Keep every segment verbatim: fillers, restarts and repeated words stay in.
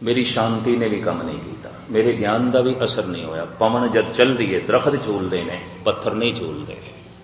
मेरी शांति ने भी काम नहीं किया, मेरे ज्ञान का भी असर नहीं होया। पवन जब चल रही है दरखत झूलते ने, पत्थर नहीं झूलते।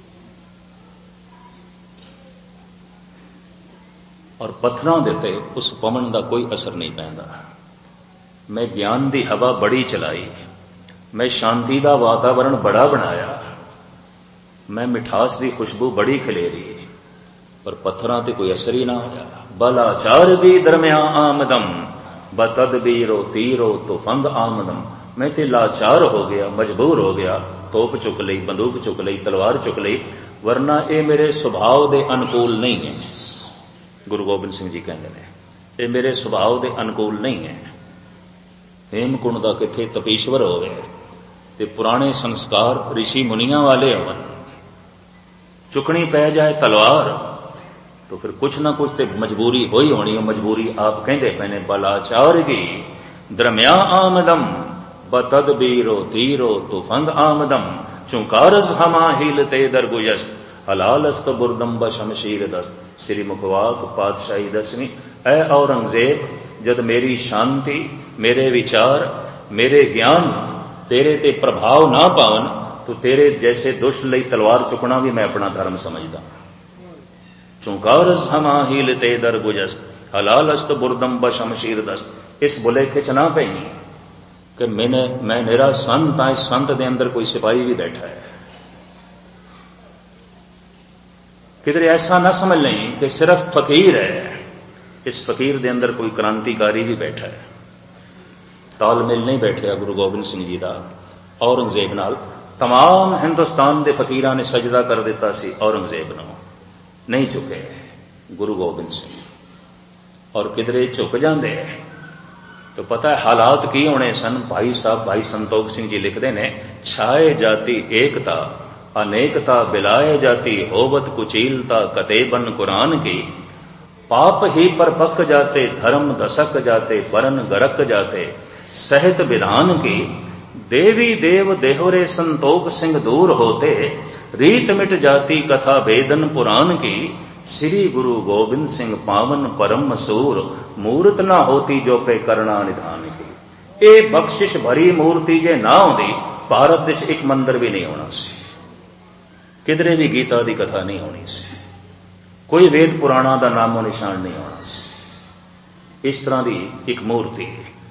और पत्थरों के उत्ते उस पवन का कोई असर नहीं पैंदा। मैं ज्ञान की हवा बड़ी चलाई, मैं शांति का वातावरण बड़ा बनाया, मैं मिठास की खुशबू बड़ी खिलेरी, पर पत्थरों ते कोई असर ही ना होया। बलाचार दी दरमिया आमदम, बतदबीरो तीरो तो फंग आमदम। मैं ते लाचार हो गया, मजबूर हो गया, तोप चुक ली, बंदूक चुक ली, तलवार चुक ली, वरना ये मेरे सुभाव दे अनुकूल नहीं है। गुरु गोबिंद सिंह जी कहते हैं ये मेरे सुभाव दे अनुकूल नहीं है। हेमकुंड दा किथे तपीश्वर होवे ते पुराने संस्कार ऋषि मुनियां वाले होवन, चुकनी पै जाए तलवार तो फिर कुछ ना कुछ तो मजबूरी हो ही होनी है। मजबूरी आप कहते पैने बलाचार की दरमिया आमदम, बतदबीरो तीरो तुफंग आमदम। चुकारस हमा हीलते दरगुजस्त, हलालस्त बुरदम ब शमशीर दस्त। श्री मुखवाक पातशाही दसवीं। ऐ औरंगजेब, जद मेरी शांति, मेरे विचार, मेरे ज्ञान तेरे ते प्रभाव ना पावन तो तेरे जैसे दुष्ट लई तलवार चुकना भी मैं अपना धर्म समझदा। चुकारस हमा हीलते दरगुजस्त, हलालस्त बुरदम ब शमशीर दस्त। इस बुलेखे च ना पई कि मैंने मैं मेरा संत है, संत दे अंदर कोई सिपाही भी बैठा है। किधर ऐसा ना समझ लें कि सिर्फ फकीर है, इस फकीर दे अंदर कोई क्रांतिकारी भी बैठा है। तालमेल नहीं बैठा गुरु गोबिंद सिंह जी का औरंगजेब नाल। तमाम हिंदुस्तान के फकीरां ने सजदा कर दिता सी औरंगजेब नूं, नहीं झुके गुरु गोबिंद सिंह। और किधरे झुक जाते तो पता है हालात की होने सन। भाई साहब भाई संतोख सिंह जी लिखते हैं, छाए जाती एकता अनेकता बिलाए जाती, होवत कुचीलता कतेबन कुरान की। पाप ही पर पक जाते, धर्म दसक जाते, परन गरक जाते, सहित विधान की। देवी देव देहरे संतोख सिंह दूर होते, रीत मिट जाती कथा वेदन पुराण की। श्री गुरु गोबिंद सिंह पावन परम मसूर, मूर्त ना होती जो पे करना निधान की। ए बख्शिश भरी मूर्ति जे ना होती, भारत विच एक मंदिर भी नहीं होना सी, किधरे भी गीता की कथा नहीं होनी सी, कोई वेद पुराणा का नामो निशान नहीं होना सी। इस तरह की एक मूर्ति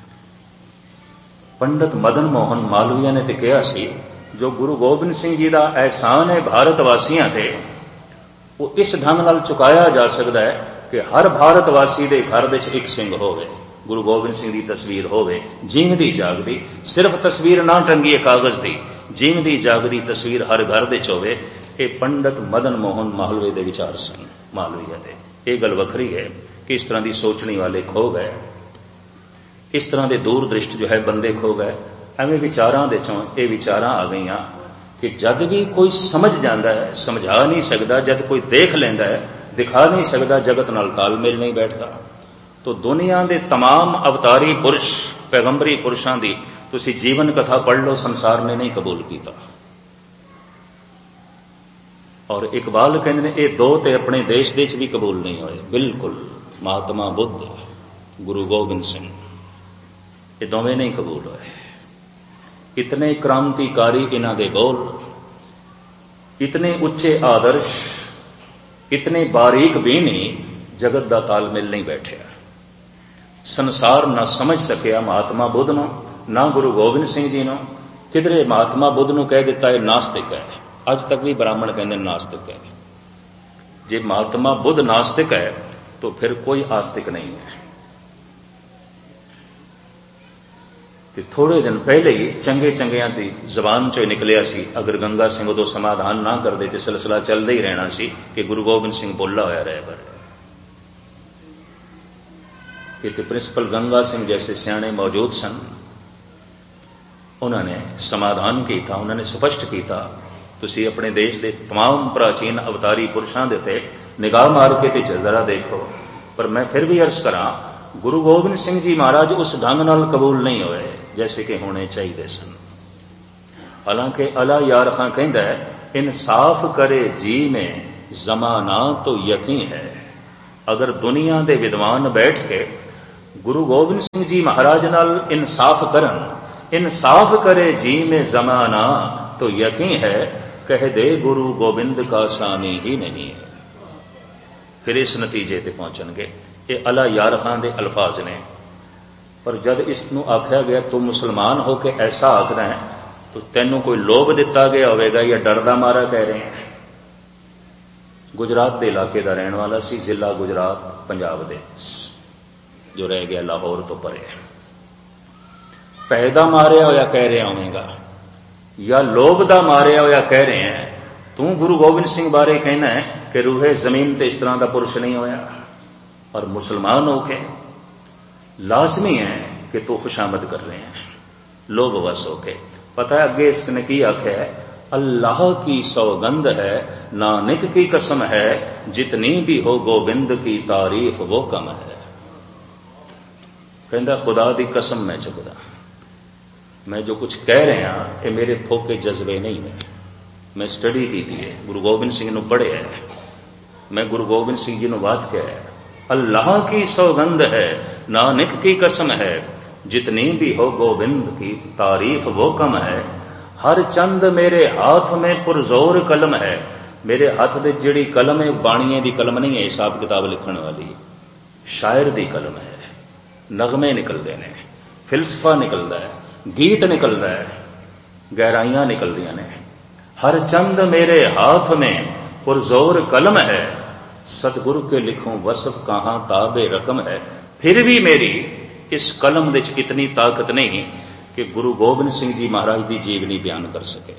पंडित मदन मोहन मालवीय ने तो कहा सी, जो गुरु गोबिंद सिंह जी का एहसान है भारत वासियों ते, वो इस ढंग नाल चुकाया जा सकता है कि हर भारतवासी के घर विच एक सिंह होवे, गुरु गोबिंद सिंह की तस्वीर होवे, जीवदी जागदी। सिर्फ तस्वीर ना टंगी है कागज की, जीवदी जागदी तस्वीर हर घर विच होवे। ये पंडित मदन मोहन मालवीय के विचार सन मालवीय के। यह गल वखरी है कि इस तरह की सोचने वाले खो गए, इस तरह के दूरदृष्ट जो है बंदे खो गए। एवं विचारां दे चों ये विचारां आ गई कि जद भी कोई समझ जाता है समझा नहीं सकता, जद कोई देख लेंदा है दिखा नहीं सकता, जगत नाल तालमेल नहीं बैठता। तो दुनिया के तमाम अवतारी पुरुष पैगंबरी पुरुषों की तुसी जीवन कथा पढ़ लो, संसार ने नहीं कबूल किया। और इकबाल कहते हैं ये दो ते अपने देश देश भी कबूल नहीं होए। बिल्कुल महात्मा बुद्ध, गुरु गोबिंद सिंह, ये दोवें नहीं कबूल होए। इतने क्रांतिकारी इन्हां दे बोल, इतने उच्चे आदर्श, इतने बारीक भी नहीं, जगत का तालमेल नहीं बैठा। संसार ना समझ सकिया महात्मा बुद्ध नूं, ना गुरु गोबिंद सिंह जी नूं। किधरे महात्मा बुद्ध नूं कह दिता है नास्तिक है, अज तक भी ब्राह्मण कहते नास्तिक है। जे महात्मा बुद्ध नास्तिक है तो फिर कोई आस्तिक नहीं है। ते थोड़े दिन पहले ही चंगे चंगियां की जबान चो निकलिया सी, अगर गंगा सिंह उदों समाधान ना करते तो सिलसिला चलता ही रहना सी कि गुरु गोबिंद सिंह बोला होया रहे। पर ये प्रिंसिपल गंगा सिंह जैसे सियाणे मौजूद सन, उन्होंने समाधान किया, उन्होंने स्पष्ट किया तुसी अपने देश के तमाम प्राचीन अवतारी पुरुषों के उत्ते निगाह मार के ते जरा देखो। पर मैं फिर भी अर्ज करा, गुरु गोबिंद सिंह जी महाराज उस ढंग नाल कबूल नहीं होए जैसे कि होने चाहिए सन। हालांकि अला यार खां कहता है, इंसाफ करे जी में जमाना तो यकीन है। अगर दुनिया के विद्वान बैठ के गुरु गोबिंद सिंह जी महाराज नाल इंसाफ करन, इंसाफ करे जी में जमाना, तो यकीन है कह दे गुरु गोबिंद का सामी ही नहीं है। फिर इस नतीजे ते पहुंचणगे। ये अला यार खान दे अल्फाज ने। पर जब इसनू आख्या गया तू मुसलमान हो के ऐसा आखदा है, तो तैनू कोई लोभ दिता गया होवेगा या डर दा मारा कह रहे हैं। गुजरात के इलाके का रहने वाला सी, जिला गुजरात पंजाब दे, जो रह गया लाहौर तो परे। पैदा मारिया होया कह रहे होवेगा या लोभ दा मारिया होया कह रहे हैं। तू गुरु गोबिंद सिंह बारे कहना है कि रूहे जमीन ते इस तरह का पुरुष नहीं होया, और मुसलमान होके लाजमी है कि तू खुशामद कर रहे हैं लोभवश होके। पता है अगे इसने की आख्या है, अल्लाह की सौगंध है, नानक की कसम है, जितनी भी हो गोबिंद की तारीफ वो कम है। कहता खुदा दी कसम मैं चुकदा, मैं जो कुछ कह रहा ये मेरे फोके जज्बे नहीं है। मैं स्टडी की थी है, गुरु गोबिंद सिंह नू पढ़े है, मैं गुरु गोबिंद सिंह जी नू बात कह है। अल्लाह की सौगंध है, नानक की कसम है, जितनी भी हो गोबिंद की तारीफ वो कम है। हर चंद मेरे हाथ में पुरजोर कलम है। मेरे हाथ दे जिहड़ी कलम है बाणिए दी कलम नहीं है, हिसाब किताब लिखण वाली, शायर दी कलम है। नगमे निकलते हैं, फिलसफा निकलता है, गीत निकलता है, गहराइयां निकलदियां ने। हर चंद मेरे हाथ में पुरजोर कलम है, सतगुरु के लिखूं वसफ कहां ताबे रकम है। फिर भी मेरी इस कलम विच इतनी ताकत नहीं कि गुरु गोबिंद सिंह जी महाराज की जीवनी बयान कर सके।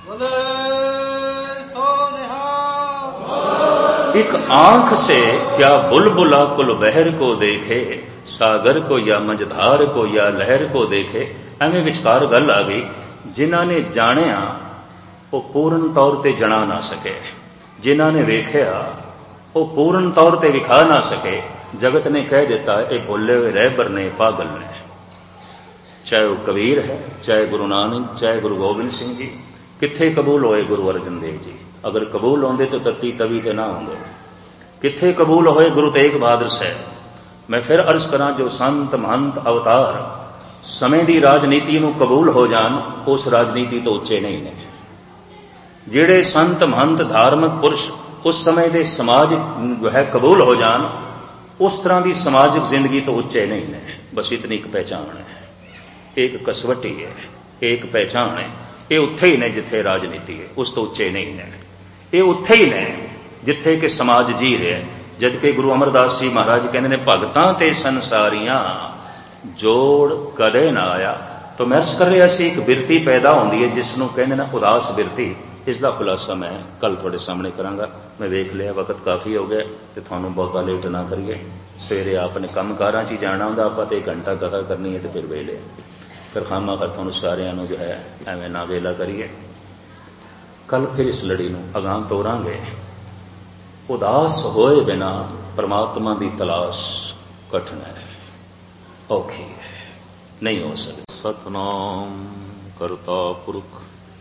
एक आंख से क्या बुलबुला कुल बहर को देखे, सागर को या मंझधार को या लहर को देखे। एवें विचकार गल आ गई, जिन्हां ने जानिया वो पूर्ण तौर ते जना ना सके, जिन्हां ने वेख्या वो पूर्ण तौर ते विखा ना सके। जगत ने कह दिता ये भुले हुए रहबर ने, पागल ने। चाहे वो कबीर है, चाहे गुरु नानक, चाहे गुरु गोबिंद सिंह जी। किथे कबूल होए गुरु अर्जन देव जी? अगर कबूल होंदे तो तत्ती तवी ते ना होंदे। किथे कबूल होए गुरु तेग बहादुर साहब? मैं फिर अर्ज करा, जो संत महंत अवतार समय की राजनीति नूं कबूल हो जान, उस राजनीति तो उच्चे नहीं ने। जिहड़े संत महंत धार्मिक पुरुष उस समय के समाज जो है कबूल हो जान, उस तरह की समाजिक जिंदगी तो उच्चे नहीं ने। बस इतनी एक पहचान है, एक कसवटी है, एक पहचान है। ये उत्थे ही ने जिथे राजनीति है, उस तो उच्चे नहीं ने। ये उत्थे ही ने जिथे कि समाज जी रहे। जबकि गुरु अमरदास जी महाराज कहते ने, भगतां ते संसारियां जोड़ कदे ना आया। तो मैं अर्ज कर रहा सी, एक बिरती पैदा होती है जिसनों कहते ना उदास बिरती। इसका खुलासा मैं कल थोड़े सामने करांगा। मैं वेख लिया वक्त काफ़ी हो गया, तो थानू बहुता लेट ना करिए। सवेरे आपने कम कारां च जाना होंदा, आप तो एक घंटा कथा करनी है तो फिर वेले फिर खामा कर थानू सारियां नू जो है एवं ना वेला करिए। कल फिर इस लड़ी नू अगां तोरांगे। उदास होए बिना परमात्मा की तलाश कठिन है, औखी है, नहीं हो सकती। सतनाम करता पुरख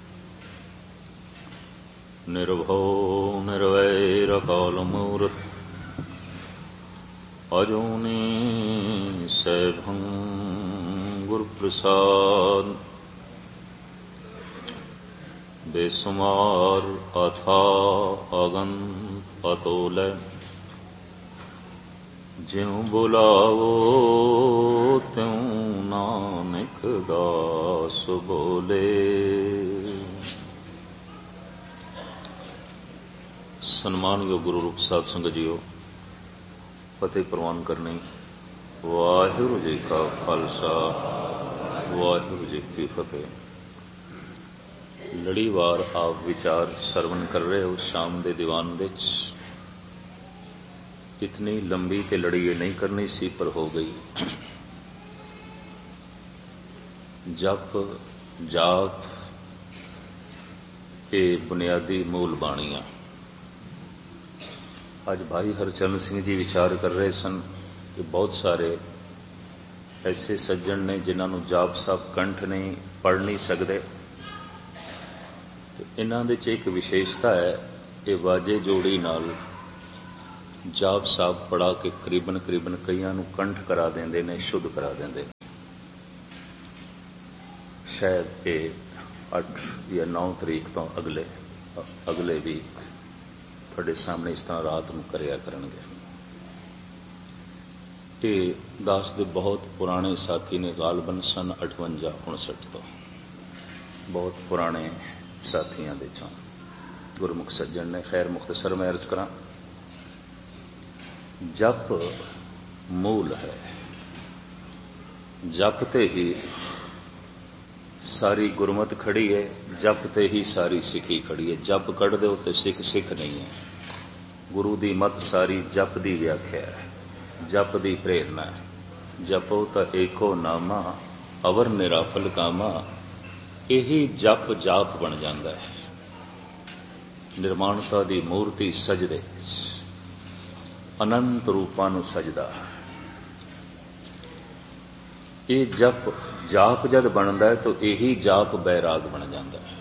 निर्भव निर्वैर काल मूर्त, अजूनी सैभं गुरु प्रसाद। बेसुमार अथा अगंत अतोल, ज्यों बुलावो त्यों नानक दास बोले। सन्मानयोग गुरु रूप साध संगत जीओ, फतेह प्रवान करनी। वाहिगुरू जी का खालसा, वाहिगुरू जी की फतेह। लड़ीवार आप विचार सरवण कर रहे हो शाम दे दीवान विच। इतनी लंबी ते लड़ी ये नहीं करनी सी, पर हो गई। जप जाप ये बुनियादी मूल बाणियां। आज भाई हरचरण सिंह जी विचार कर रहे सन कि बहुत सारे ऐसे सज्जन ने जिन्होंने जाप साहब कंठ नहीं पढ़ नहीं सकते। इन्हां दे च एक विशेषता है, ये वाजे जोड़ी नाल जाप साहब पढ़ा के करीबन करीबन कईयां नूं कंठ करा देंदे ने, शुद्ध करा देंदे। शायद ये अठ या नौ तरीक तो अगले अगले भी तुहाडे सामने इस तरह रात नूं करिया करनगे। ये दास दे बहुत पुराने साथी ने, गालबन सन अठवंजा उनसठ तो बहुत पुराने साथियों दे चों गुरमुख सज्जन ने। खैर मुख्तसर मैं अर्ज करा, जप मूल है, जपते ही सारी गुरमत खड़ी है, जपते ही सारी सिखी खड़ी है। जप कढ़ दो तो सिख सिख नहीं है। गुरु दी मत सारी जप दी व्याख्या है, जप दी प्रेरणा है। जपो तो एको नामा अवर निराफल कामा, यही जप जाप बन जाता है। निर्माणता दी मूर्ति सजदे अनंत रूपां नूं सजदा। ये जप जाप जद बनता है तो यही जाप बैराग बन जाता है।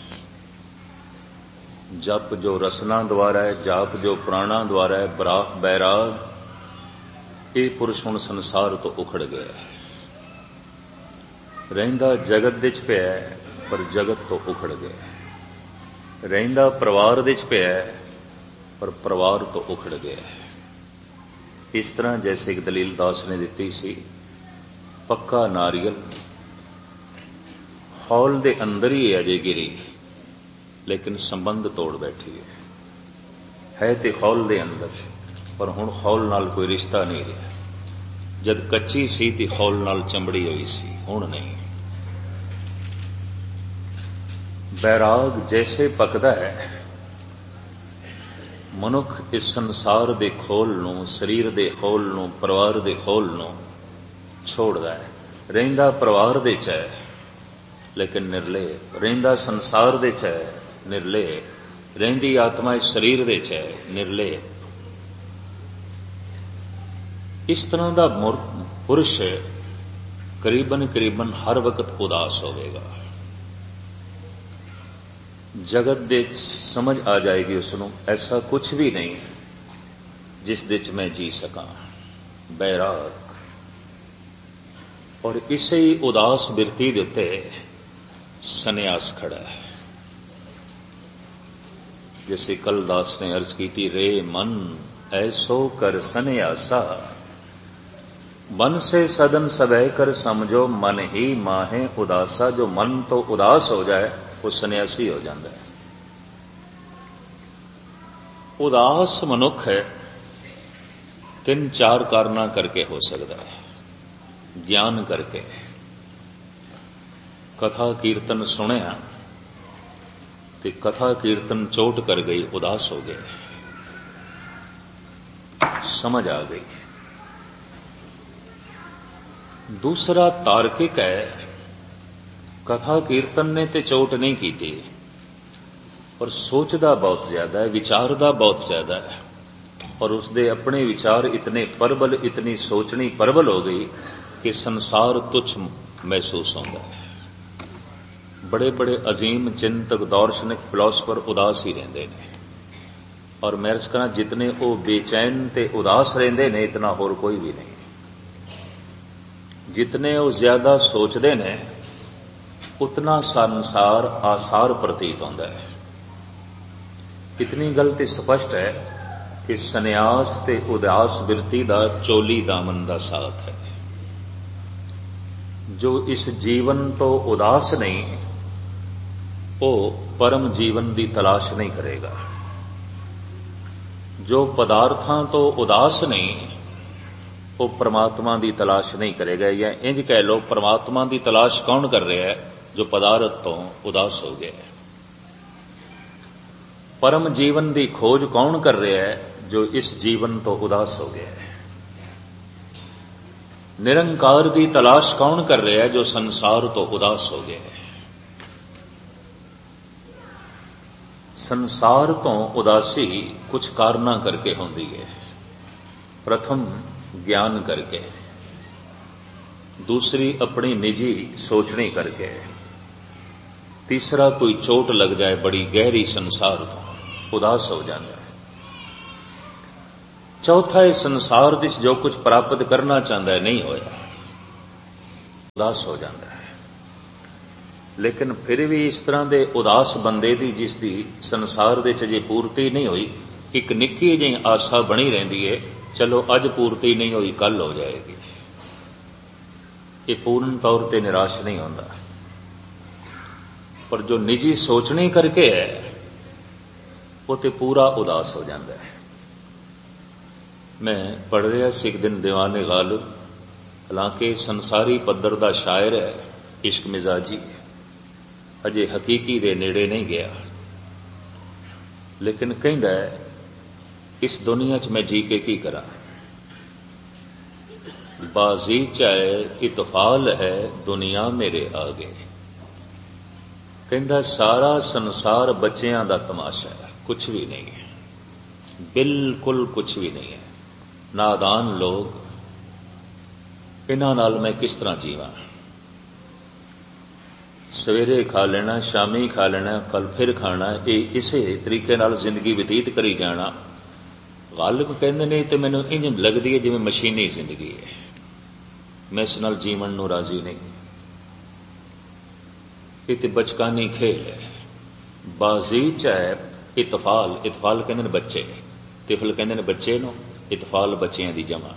जप जो रसना द्वारा है, जाप जो प्राणा द्वारा है, बराक बैराग, ये पुरुष हुण संसार तो उखड़ गया है। रहिंदा जगत विच पिया है पर जगत तो उखड़ गया है। रहिंदा परिवार विच पिया है पर परिवार तो उखड़ गया है। इस तरह जैसे एक दलील दास ने दिती सी, पक्का नारियल हौल दे अंदर ही अजे गिरी लेकिन संबंध तोड़ बैठी है। है तो हौल दे अंदर पर हुण हौल नाल कोई रिश्ता नहीं रहा। जद कच्ची सी तो हौल नाल चंबड़ी हुई सी, हुण नहीं। बैराग जैसे पकदा है, मनुख इस संसार दे खोल नूं, शरीर दे खोल नूं, परिवार दे खोल नूं छोड़दा है। रहिंदा परिवार दे च है लेकिन निर्ले, रहिंदा संसार दे च है निर्ले, रहिंदी आत्मा इस शरीर दे च है निर्ले। इस तरह का पुरुष करीबन करीबन हर वक्त उदास होवेगा। जगत दे समझ आ जाएगी उसनों ऐसा कुछ भी नहीं जिस दे च मैं जी सका। बैराग और इसे ही उदास बिरती दे उत्ते सन्यास खड़ा है। जैसे कल दास ने अर्ज की थी, रे मन ऐसो कर सन्यासा, मन से सदन सबह कर समझो, मन ही माहे उदासा। जो मन तो उदास हो जाए वो सन्यासी हो जाता है। उदास मनुख है तीन चार कारणा करके हो सकता है। ज्ञान करके, कथा कीर्तन सुनिया ते कथा कीर्तन चोट कर गई, उदास हो गए, समझ आ गई। दूसरा तार्किक है, कथा कीर्तन ने ते चोट नहीं की थी पर सोचदा बहुत ज्यादा है, विचारदा बहुत ज्यादा है और उसदे अपने विचार इतने प्रबल, इतनी सोचनी प्रबल हो गई कि संसार तुच्छ महसूस होता है। बड़े बड़े अजीम चिंतक, दार्शनिक, फिलोसफर उदास ही रहते हैं और मैं अर्ज करा जितने वो बेचैन ते उदास रहते हैं इतना होर कोई भी नहीं। जितने वो ज्यादा सोचते हैं उतना संसार आसार प्रतीत होता है। इतनी गलती स्पष्ट है कि सन्यास ते उदास बिरती दा चोली दामन दा साथ है। जो इस जीवन तो उदास नहीं, वो परम जीवन की तलाश नहीं करेगा। जो पदार्थां तो उदास नहीं, वो परमात्मा की तलाश नहीं करेगा। या इंज कह लो, परमात्मा की तलाश कौन कर रहा है? जो पदार्थ तो उदास हो गया है। परम जीवन की खोज कौन कर रहा है? जो इस जीवन तो उदास हो गया है। निरंकार की तलाश कौन कर रहा है? जो संसार तो उदास हो गया है। संसार तो उदासी कुछ कारणा करके होती है। प्रथम ज्ञान करके, दूसरी अपनी निजी सोचनी करके, तीसरा कोई चोट लग जाए बड़ी गहरी संसार तो उदास हो जाता है। चौथा इस संसार दिस जो कुछ प्राप्त करना चाहता है नहीं होया, उदास हो जाता है। लेकिन फिर भी इस तरह के उदास बंदे की जिसकी संसार दे जे पूर्ति नहीं हुई, एक निक्की जी आशा बनी रही है, चलो अज पूर्ति नहीं हुई कल हो जाएगी। ये पूर्ण तौर पर निराश नहीं होता, पर जो निजी सोचनी करके है वो तो पूरा उदास हो जाता है। मैं पढ़ रहा सी एक दिन दीवाने गालिब, हालांकि संसारी पद्धर का शायर है, इश्क मिजाजी, अजे हकीकी दे नेड़े नहीं गया, लेकिन कहता है इस दुनिया च मैं जी के की करा, बाजी चाहे इतफाल है दुनिया मेरे आगे। कहता सारा संसार बच्चियां दा तमाशा है, कुछ भी नहीं है, बिल्कुल कुछ भी नहीं है। नादान लोग, इन्हां नाल मैं किस तरह जीवां? सवेरे खा लेना, शामी खा लेना, कल फिर खाना, ये इसे तरीके नाल जिंदगी व्यतीत करी जाना। गालिब कहते ने तो मैनूं इंज लगदी है जिवें मशीनी जिंदगी है, मैं इस नाल जीवन नूं राजी नहीं। ये तो बचकानी खेल है। बाजी चाहे इतफाल, इतफाल कहते हैं बच्चे, तिफल कहते हैं बच्चे नूं, इतफाल बच्चियां दी जमा।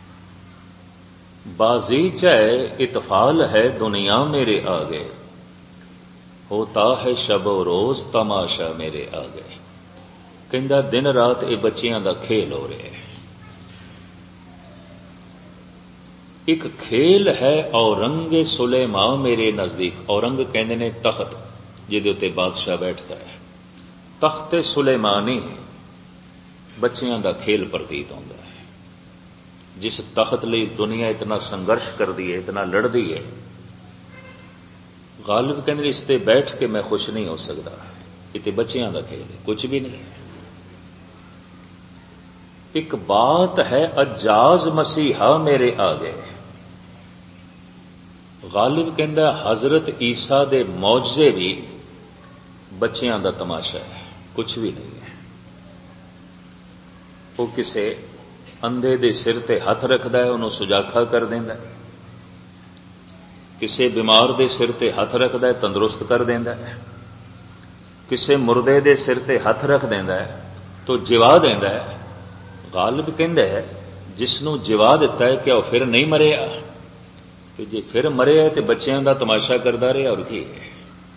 बाजी चाहे इतफाल है दुनिया मेरे आगे, होता है शबो रोज तमाशा मेरे आगे। कहता दिन रात ये बच्चियां दा खेल हो रहा है। एक खेल है औरंगे सुलेमा मेरे नजदीक। औरंग कहते ने तख्त जिहदे उत्ते बादशाह बैठता है, तख्ते सुलेमानी बच्चियां दा खेल प्रतीत होता है। जिस तख्त लई दुनिया इतना संघर्ष करती है, इतना लड़ती है, गालिब कहते इस ते बैठ के मैं खुश नहीं हो सकता, ये बच्चियां दा खेल है, कुछ भी नहीं है। एक बात है अजाज मसीहा मेरे आगे। गालिब कहता हजरत ईसा दे मौजजे भी बच्चियां दा तमाशा है, कुछ भी नहीं है। वो किसे अंधे दे सिर ते हथ रखदा है, उन्होंने सुजाखा कर देंदा है। किसे बीमार दे सिर ते हथ रखदा है, तंदुरुस्त कर देंदा है। किसे मुर्दे दे सिर ते हथ रख देंदा है तो जिवा देंदा है। गालिब कहंदा है जिसनों जिवा दिता है क्या वह फिर नहीं मरिया? कि जे फिर मरिया तो बच्चियां दा तमाशा करदा रहा और की है।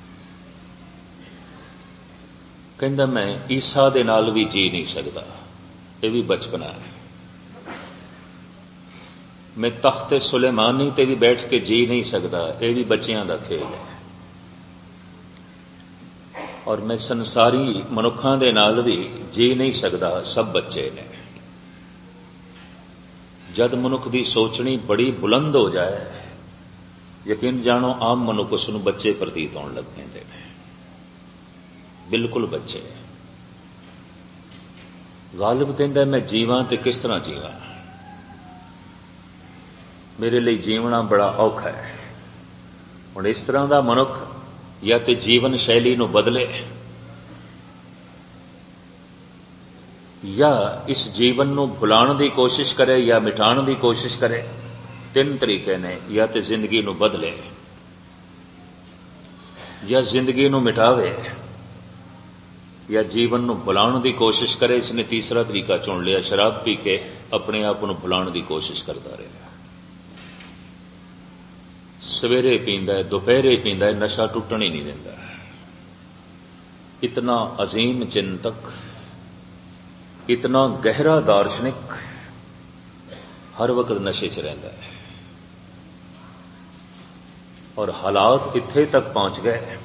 कहंदा मैं ईसा दे नाल भी जी नहीं सकता, ये भी बचपना है। मैं तख्ते सुलेमानी ते भी बैठ के जी नहीं सकता, ये भी बच्चियां दा खेल है। और मैं संसारी मनुखां दे नाल भी जी नहीं सकता, सब बच्चे ने। जद मनुख दी सोचनी बड़ी बुलंद हो जाए, यकीन जानो आम मनुख उसनूं बच्चे प्रतीत होने लग पैंदे ने, बिल्कुल बच्चे। गालिब कहंदा मैं जीवां ते किस तरह जीवां, मेरे लिए जीवना बड़ा औखा है। हुण इस तरह का मनुख या तो जीवन शैली नूं बदले या इस जीवन नूं भुलाण दी कोशिश करे या मिटाण दी कोशिश करे। तीन तरीके ने, या तो जिंदगी नूं बदले या जिंदगी नूं मिटावे या जीवन नूं भुलाण दी कोशिश करे। इसने तीसरा तरीका चुन लिया, शराब पी के अपने आप नूं भुलाण दी कोशिश करता रहा। सवेरे पींदा है, दोपहरे पींदा है, नशा टुटण ही नहीं देता। इतना अजीम चिंतक, इतना गहरा दार्शनिक हर वक्त नशे च रहिंदा है। और हालात इत्थे तक पहुंच गए,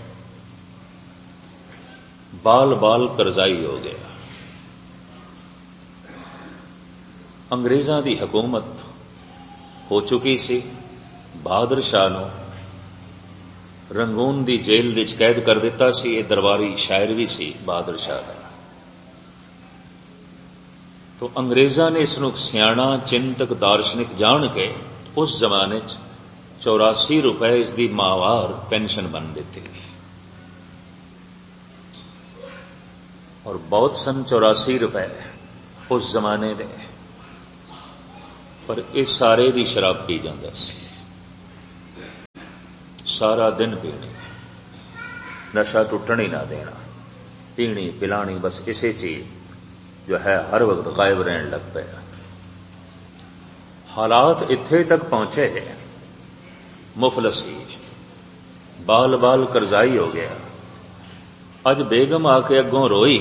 बाल बाल करजाई हो गया। अंग्रेजां दी हुकूमत हो चुकी सी। बहादुर शाह नूं रंगून दी जेल विच कैद कर दिता सी। ये दरबारी शायर भी सी बहादुर शाह दा। तो अंग्रेजां ने इसनूं सियाणा चिंतक दार्शनिक जान के उस जमाने च चौरासी रुपए इसकी माहवार पेंशन बन दी। और बहुत सन चौरासी रुपए उस जमाने दे। पर इस सारे दी शराब पी जाता सी, सारा दिन पीनी, नशा टुटन ही ना देना, पीनी पिलानी, बस इसे चीज जो है हर वक्त गायब रहने लग पाया। हालात इत्थे तक पहुंचे, मुफलसी, बाल बाल करजाई हो गया। अज बेगम आके अगों रोई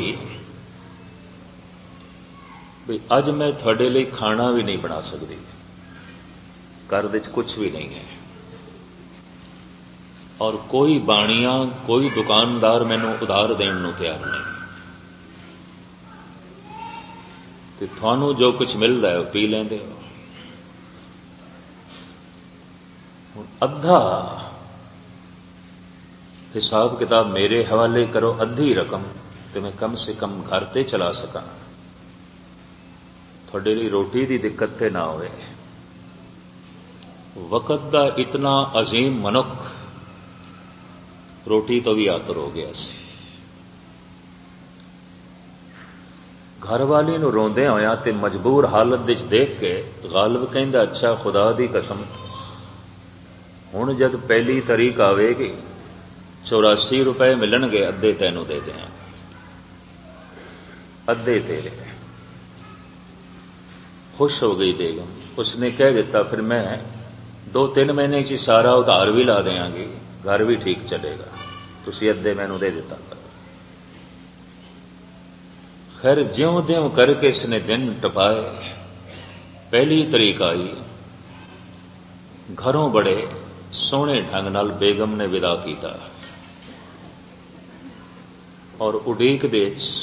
भी अज मैं थोड़े लिए खाना भी नहीं बना सकती, घर विच कुछ भी नहीं है, और कोई बाणिया कोई दुकानदार मैनू उधार देने नूं तैयार नहीं, ते थानू जो कुछ मिलता है वह पी लेंदे हो। अद्धा हिसाब किताब मेरे हवाले करो, अद्धी रकम तो मैं कम से कम घर ते चला सका, थोड़े लिए रोटी की दिक्कत ते ना होए। वक़्त दा इतना अजीम मनुख रोटी तो भी आतर हो गया सी। घर वाली नूं रोंदे होया ते मजबूर हालत विच देख के गालिब कहंदा, अच्छा खुदा दी कसम, हुण जद पहली तारीख आवेगी चौरासी रुपए मिलणगे, अद्धे तैनू दे देंगे, अद्धे तेरे। खुश हो गई बेगम, उसने कह दिता फिर मैं दो तीन महीने ची सारा उधार भी ला देंगी, घर भी ठीक चलेगा, तुसी अद्धे मैनू दे दिता करो। खैर ज्यों त्यों करके इसने दिन टपाए, पहली तारीख आई, घरों बड़े सोहने ढंग नाल बेगम ने विदा किया और उड़ीक दे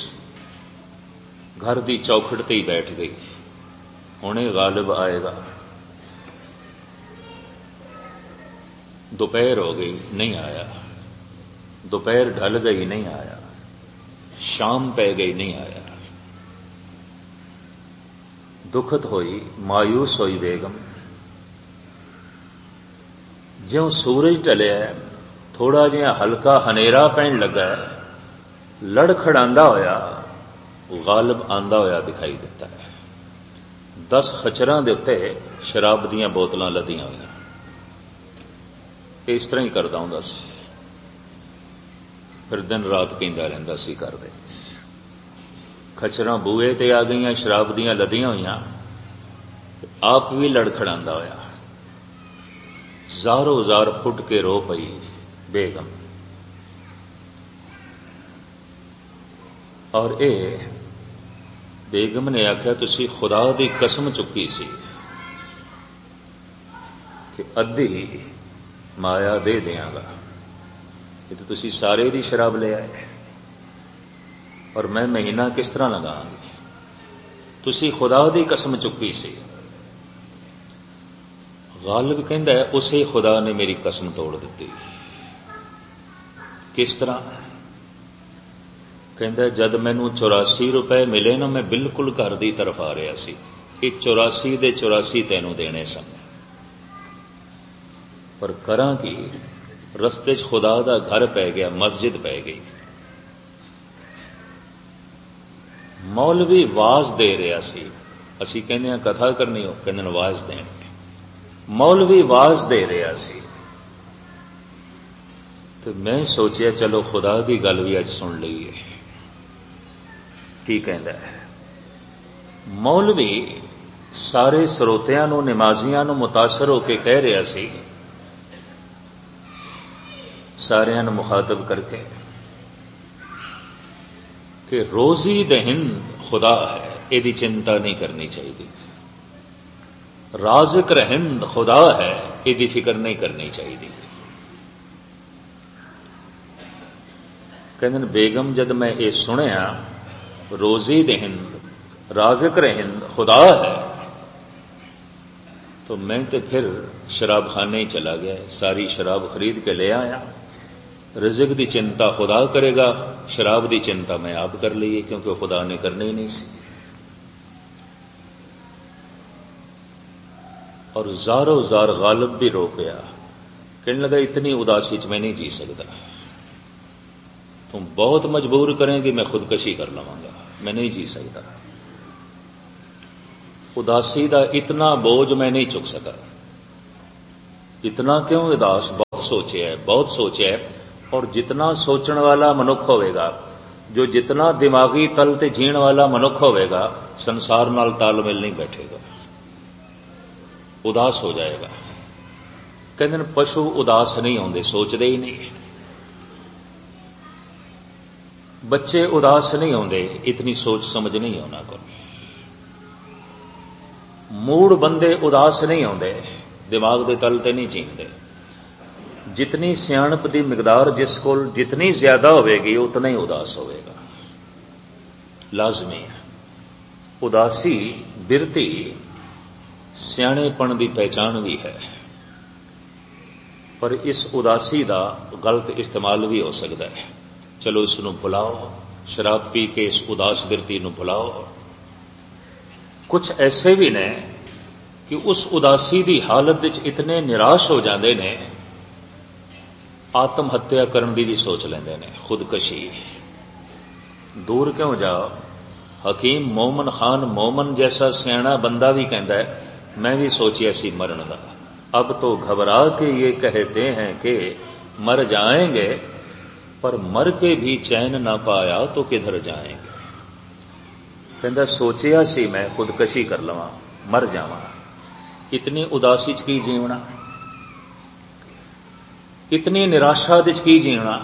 घर की चौखट ते ही बैठ गई, हुणे गालिब आएगा। दोपहर हो गई, नहीं आया, दोपहर ढल गई, नहीं आया, शाम पै गई, नहीं आया। दुखत होई, मायूस होई बेगम। ज्यों सूरज ढलिया, थोड़ा जिहा हल्का हनेरा पैण लगा, लड़खड़ांदा होया गालिब आंदा होया दिखाई दिता है। दस खचरां दे उत्ते शराब दीयां बोतलां लदियां होईयां, इस तरह ही करदा हुंदा सी। फिर दिन रात पींदा रहिंदा सी घर दे। खचरां बूहे ते आ गईयां, शराब दीयां लदियां होईयां, आप भी लड़खड़ांदा होया। ज़ारो ज़ार फुट के रो पई बेगम। और ए बेगम ने आख्या, तुसी खुदा दी कसम चुकी सी कि अद्धी माया दे देंगा, ये तो तुसी सारे दी शराब ले आए और मैं महीना किस तरह लगांगी। तुसी खुदा दी कसम चुकी सी। गालिब कहंदा है, उसे खुदा ने मेरी कसम तोड़ दी। किस तरह? कहंदा जद मैनू चौरासी रुपए मिले ना, मैं बिल्कुल घर की तरफ आ रहा सी, कि चौरासी दे चौरासी तैनू देने सन, पर करां की रस्ते च खुदा दा घर पै गया, मस्जिद पै गई। मौलवी वाज दे रहा सी, असी कहने हैं कथा करनी हो, कहने वाज देन। मौलवी वाज दे रहा सी, तो मैं सोचिया चलो खुदा दी गल भी अज सुन लईए की कहंदा है। मौलवी सारे ਸਰੋਤਿਆਂ ਨੂੰ, नमाजियां ਨੂੰ मुतासर होके कह रहा सी, सारियां ਨੂੰ मुखातब करके कि रोजी दहिंद खुदा है, ਇਹਦੀ चिंता नहीं करनी चाहिए। राज़िक रहंद खुदा है, ਇਹਦੀ फिक्र नहीं करनी चाहिए। कहंदे बेगम जद मैं ये सुनिया, रोजी दहिंद राज़िक रहंद खुदा है, तो मैं तो फिर शराब खाने ही चला गया, सारी शराब खरीद के ले आया। रिज़्क़ दी चिंता खुदा करेगा, शराब दी चिंता मैं आप कर ली, क्योंकि खुदा ने करनी ही नहीं सी। और ज़ारो ज़ार गालिब भी रो गया, कहने लगा इतनी उदासी च मैं नहीं जी सकता, तुम बहुत मजबूर करेंगे, मैं खुदकशी कर लवांगा, मैं नहीं जी सकता। उदासी का इतना बोझ मैं नहीं चुक सका। इतना क्यों उदास? बहुत सोचे है, बहुत सोचे है। और जितना सोचने वाला मनुख होवेगा, जो जितना दिमागी तल ते जीण वाला मनुख होवेगा, संसार नाल तालमेल नहीं बैठेगा, उदास हो जाएगा। कहते हैं पशु उदास नहीं होंगे, सोचते ही नहीं। बच्चे उदास नहीं होंगे, इतनी सोच समझ नहीं होना को। मूड बंदे उदास नहीं होंगे, दिमाग दे तल ते नहीं जींदे। जितनी सियाणप दी मिकदार जिस कोल जितनी ज्यादा होवेगी, उतना ही उदास होवेगा, लाजमी है। उदासी बिरती सियाणेपन दी पहचान भी है, पर इस उदासी का गलत इस्तेमाल भी हो सकता है। चलो इसनू भुलाओ, शराब पी के इस उदास बिरती नू भुलाओ। कुछ ऐसे भी ने कि उस उदासी की हालत विच इतने निराश हो जाते ने, आत्म हत्या करने की भी सोच लेंदे ने, खुदकशी। दूर क्यों जाओ, हकीम मोमन खान मोमन जैसा सियाणा बंदा भी कहता है, मैं भी सोचिया सी मरण का, अब तो घबरा के ये कहते हैं कि मर जाएंगे, पर मर के भी चैन ना पाया तो किधर जाएंगे। कहता सोचिया सी मैं खुदकशी कर लवां, मर जावां। इतनी उदासी च की जीवना, इतनी निराशा च की जीवना।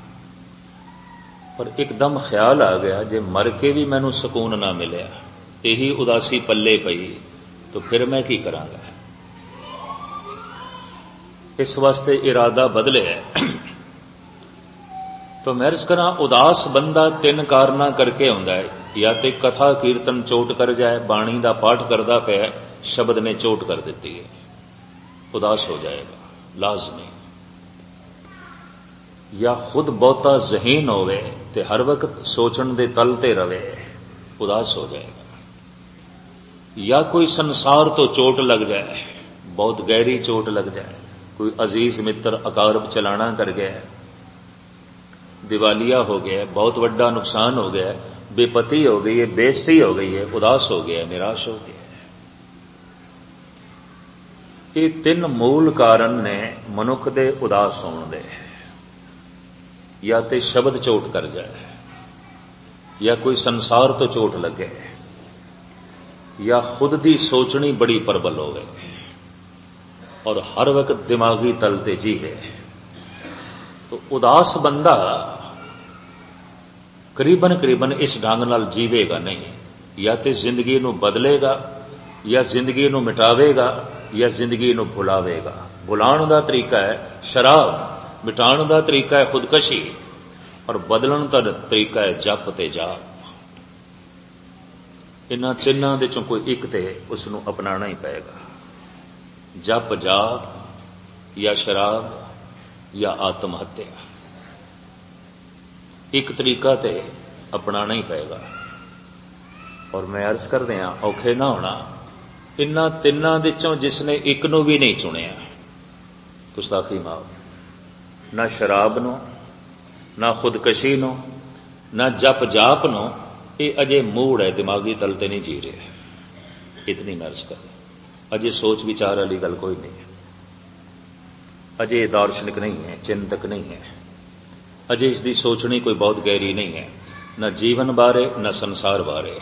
पर एकदम ख्याल आ गया, जे मर के भी मैनू सुकून ना मिलिया, यही उदासी पल्ले पई, तो फिर मैं की करांगा। इस वास्ते इरादा बदले है। तो मैं अर्ज करा, उदास बंदा तीन कारणा करके आउंदा है। या तो कथा कीर्तन चोट कर जाए, बाणी का पाठ करदा पिया, शब्द ने चोट कर दी है, उदास हो जाएगा लाजमी। या खुद बहुता जहीन होवे ते हर वक्त सोचण दे तल ते रवे, उदास हो जाएगा। या कोई संसार तो चोट लग जाए, बहुत गहरी चोट लग जाए, कोई अजीज मित्र अकारब चलाना कर गया, दिवालिया हो गया, बहुत बड़ा नुकसान हो गया, बेपति हो गई है, बेइज्जती हो गई है, उदास हो गया, निराश हो गया। ये तीन मूल कारण ने मनुख दे उदास होने दे। या तो शब्द चोट कर जाए, या कोई संसार तो चोट लगे, या खुद दी सोचनी बड़ी प्रबल हो गई और हर वक्त दिमागी तल ते जीवे। तो उदास बंदा करीबन करीबन इस ढंग नाल जीवेगा नहीं। या तो जिंदगी नू बदलेगा, या जिंदगी नू मिटावेगा, या जिंदगी नू भुलावेगा। भुलाण दा तरीका है शराब, मिटाण दा तरीका है खुदकशी, और बदलण दा तरीका है जप ते जाप। इन्हां तिन्हां दे चों कोई एक ते उसनू अपनाना ही पएगा। जप जाप या शराब या आत्म हत्या, एक तरीका ते अपनाना ही पएगा। और मैं अर्ज कर दिया, औखे ना होना। इन्हां तिन्हां दे चों जिसने एक नू भी नहीं चुनिया, गुस्ताखी माफ। ना शराब नो, ना खुदकशी नो, ना जप जाप नो, ये अजे मूड है, दिमागी तल ते नहीं जी रहे। इतनी मैं अर्ज कर, अजे सोच विचार वाली गल कोई नहीं है, अजे दार्शनिक नहीं है, चिंतक नहीं है, अजे इसकी सोचनी कोई बहुत गहरी नहीं है, न जीवन बारे न संसार बारे।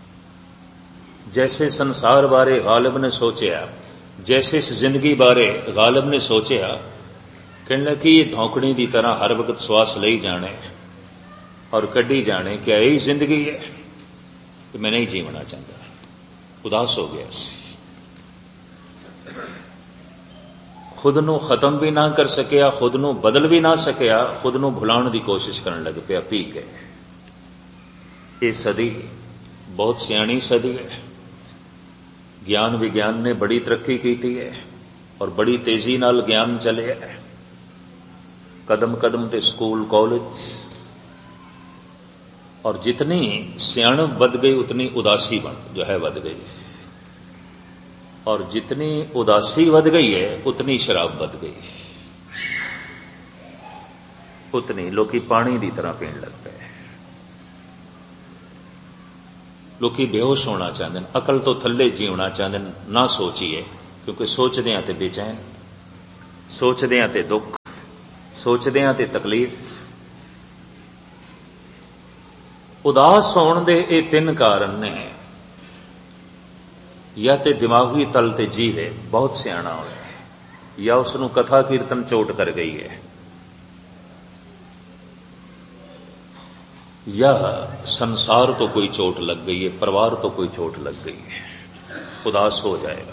जैसे संसार बारे गालिब ने सोचा, जैसे इस जिंदगी बारे गालिब ने सोचा, कहने कि ये धौकड़ी की तरह हर वक्त श्वास ले जाने और कड्डी जाने, क्या यही जिंदगी है? तो मैं नहीं जीवना चाहता, उदास हो गया। खुद नू खत्म भी ना कर सकिया, खुद नू बदल भी ना सकिया, खुद नू भुलाण की कोशिश करने लग पिया पी के। ये सदी बहुत सियाणी सदी है। ज्ञान विज्ञान ने बड़ी तरक्की की है और बड़ी तेजी नाल ज्ञान चले है। कदम कदम ते स्कूल कॉलेज, और जितनी सियाणप बद गई उतनी उदासी बन जो है बद गई, और जितनी उदासी बद गई है उतनी शराब बद गई, उतनी लोग पानी की तरह पीण लग गए। लोकी बेहोश होना चाहते हैं, अकल तो थल्ले जीवना चाहते हैं, ना सोचिए, क्योंकि सोचदे हां ते बेचैन, सोचदे हां ते दुख, सोचदे हां ते तकलीफ। उदास होने दे ये तीन कारण ने, या ते दिमागी तल ते जीवे बहुत सियाणा होए, या उसनूं कथा कीर्तन चोट कर गई है, या संसार तो कोई चोट लग गई है, परिवार तो कोई चोट लग गई है, उदास हो जाएगा।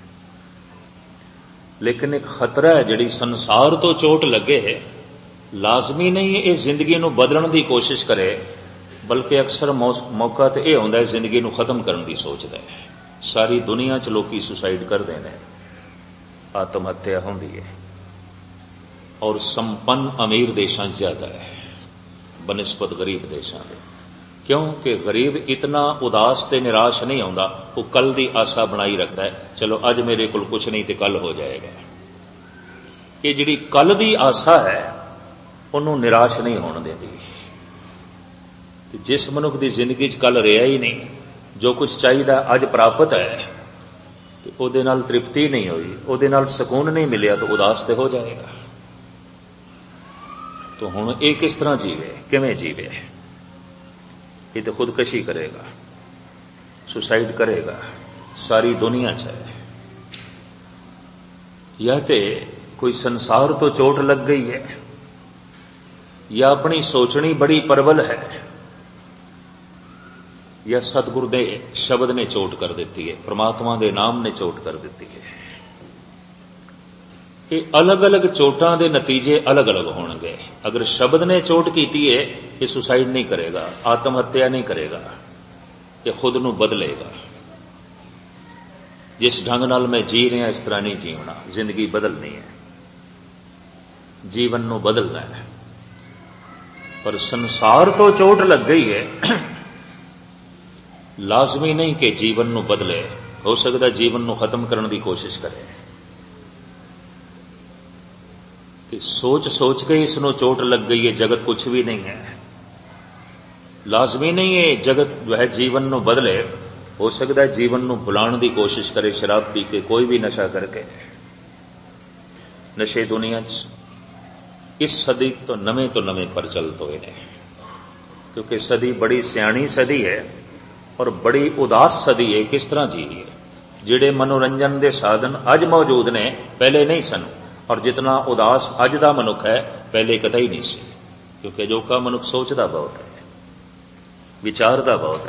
लेकिन एक खतरा है, जिहड़ी संसार तो चोट लगे है, लाजमी नहीं है इस जिंदगी नूं बदलण दी कोशिश करे, बल्कि अक्सर मौका तो यह होंदा है जिंदगी नूं खत्म करने की सोचदा है। सारी दुनिया च लोग सुसाइड करते हैं, आत्म हत्या होंदी है, और संपन्न अमीर देशां ज्यादा है बनिस्बत गरीब देशां दे। क्योंकि गरीब इतना उदास ते निराश नहीं होंदा, वो कल दी आशा बनाई रखता है, चलो अज मेरे कोल कुछ नहीं तो कल हो जाएगा। ये जिहड़ी कल दी आशा है उन्होंने निराश नहीं होने देती। जिस मनुख की जिंदगी च कल रहा ही नहीं, जो कुछ चाहिए अज प्राप्त है, तो उहदे नाल तृप्ति नहीं हुई, उहदे नाल सुकून नहीं मिलिया, तो उदास तो हो जाएगा। तो हुण ये किस तरह जीवे, किवें जीवे? ये तो खुदकशी करेगा, सुसाइड करेगा, सारी दुनिया च है। या तो कोई संसार तो चोट लग गई है, या अपनी सोचनी बड़ी प्रबल है, या सतगुरु दे शब्द ने चोट कर देती है, परमात्मा दे नाम ने चोट कर देती है। ये अलग अलग चोटां दे नतीजे अलग अलग होंगे। अगर शब्द ने चोट की है, ये सुसाइड नहीं करेगा, आत्महत्या नहीं करेगा, ये खुद नूं बदलेगा। जिस ढंग नाल मैं जी रहा इस तरह नहीं जीवना, जिंदगी बदलनी है, जीवन नूं बदलना है। पर संसार तो चोट लग गई है, लाजमी नहीं कि जीवन नूं बदले, हो सकता जीवन नूं खत्म करने की कोशिश करे। कि सोच सोच के इसनों चोट लग गई है, जगत कुछ भी नहीं है, लाजमी नहीं है जगत वह जीवन नूं बदले। हो सकता है जीवन नूं भुलाण की कोशिश करे, शराब पी के, कोई भी नशा करके। नशे दुनिया च इस सदी तो नवे तो नवे प्रचलित होए ने, क्योंकि सदी बड़ी सियाणी सदी है और बड़ी उदास सदी है। किस तरह जी है? जिहड़े मनोरंजन के साधन अज मौजूद ने, पहले नहीं सन, और जितना उदास अज दा मनुख है, पहले कतई नहीं सी। क्योंकि अजोका मनुख सोचदा बहुत है, विचारदा बहुत है।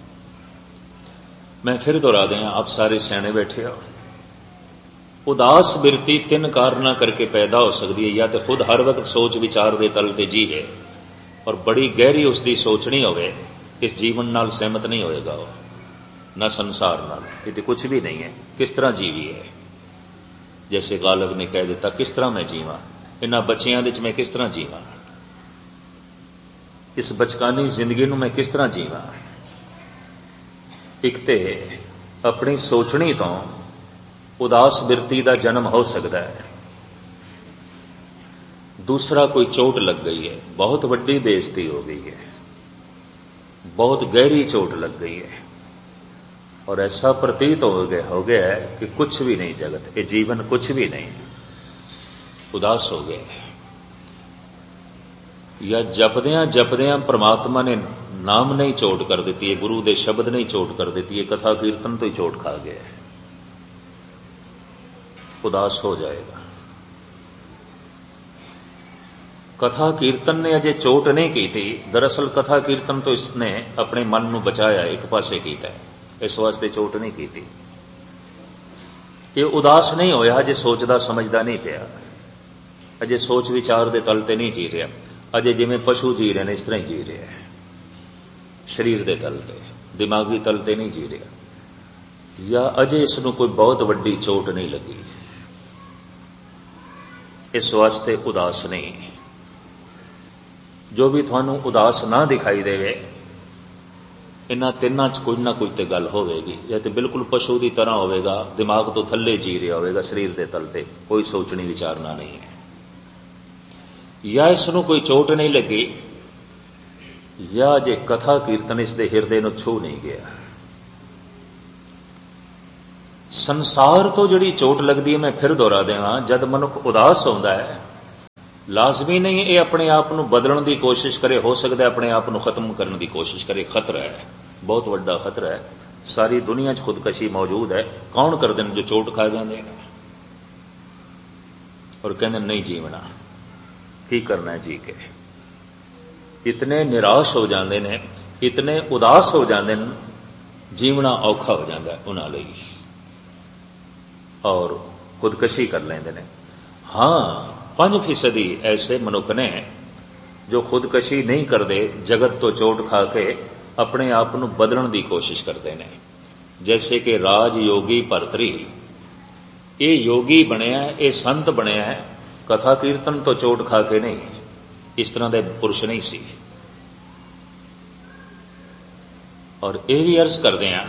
मैं फिर दोहरा दें, आप सारे सियाणे बैठे हो, उदास बिरती तीन कारणा करके पैदा हो सकती है। या तो खुद हर वक्त सोच विचार दे तल ते जीवे, और बड़ी गहरी उसकी सोचनी होवे, इस जीवन नाल सहमत नहीं होएगा वो, न संसार नाल, ये तो कुछ भी नहीं है। किस तरह जीवी है? जैसे गालिब ने कह दिता, किस तरह मैं जीवां, इन्हां बच्चियां दे च मैं किस तरह जीवां, इस बचकानी जिंदगी नूं मैं किस तरह जीवां। एक ते अपनी सोचनी तो उदास बिरती का जन्म हो सकता है, दूसरा कोई चोट लग गई है, बहुत वड्डी बेइज्जती हो गई है, बहुत गहरी चोट लग गई है, और ऐसा प्रतीत हो गया हो गया है कि कुछ भी नहीं जगत, ये जीवन कुछ भी नहीं, उदास हो गए। या जपदियां जपदियां परमात्मा ने नाम नहीं चोट कर देती है, गुरु दे शब्द नहीं चोट कर देती है, कथा कीर्तन तो ही चोट खा गया है, उदास हो जाएगा। कथा कीर्तन ने अजे चोट नहीं की थी, दरअसल कथा कीर्तन तो इसने अपने मन नूं बचाया, एक पासे कीता है, इस वास्ते चोट नहीं की थी। ये उदास नहीं होया, अजे सोचदा समझदा नहीं पिया, अजे सोच विचार दे तल ते नहीं जी रहा, अजे जिवें पशु जी रहे हैं इस तरह ही जी रहा है, शरीर दे तल ते, दिमागी तल ते नहीं जी रहा। या अजे इसनूं कोई बहुत वड्डी चोट नहीं लगी, इस वास्ते उदास नहीं। जो भी थानू उदास ना दिखाई देवे, इन्हां तिन्हां च कोई ना कोई ते गल होवेगी। या तो बिल्कुल पशु की तरह होवेगा, दिमाग तो थल्ले जी रहा होवेगा, शरीर के तल ते कोई सोचनी विचारना नहीं है। या इसनूं कोई चोट नहीं लगी, या जे कथा कीर्तन इसके हिरदे नूं छू नहीं गया। संसार तो जिहड़ी चोट लगती है, मैं फिर दोहरा देवां, जद मनुख उदास होंदा है, लाजमी नहीं ये अपने आप नूं बदलण दी कोशिश करे, हो सकता है अपने आप नूं खत्म करने की कोशिश करे। खतरा है, बहुत वड्डा खतरा है। सारी दुनिया च खुदकशी मौजूद है। कौन करदे ने जो चोट खा जांदे ने और कहंदे नहीं जीवना, की करना है जी के। इतने निराश हो जाते हैं, इतने उदास हो जाते हैं, जीवना औखा हो जाता है उन्हां लई और खुदकशी कर लेंदे ने। हाँ, पांच फीसदी ऐसे मनुख ने जो खुदकशी नहीं करते, जगत तो चोट खा के अपने आप को बदलण की कोशिश करते हैं। जैसे कि राज योगी भरतरी, ये योगी बनया, ये संत बनया है, कथा कीर्तन तो चोट खा के नहीं, इस तरह के पुरुष नहीं सी। और ये भी अर्ज करते हैं,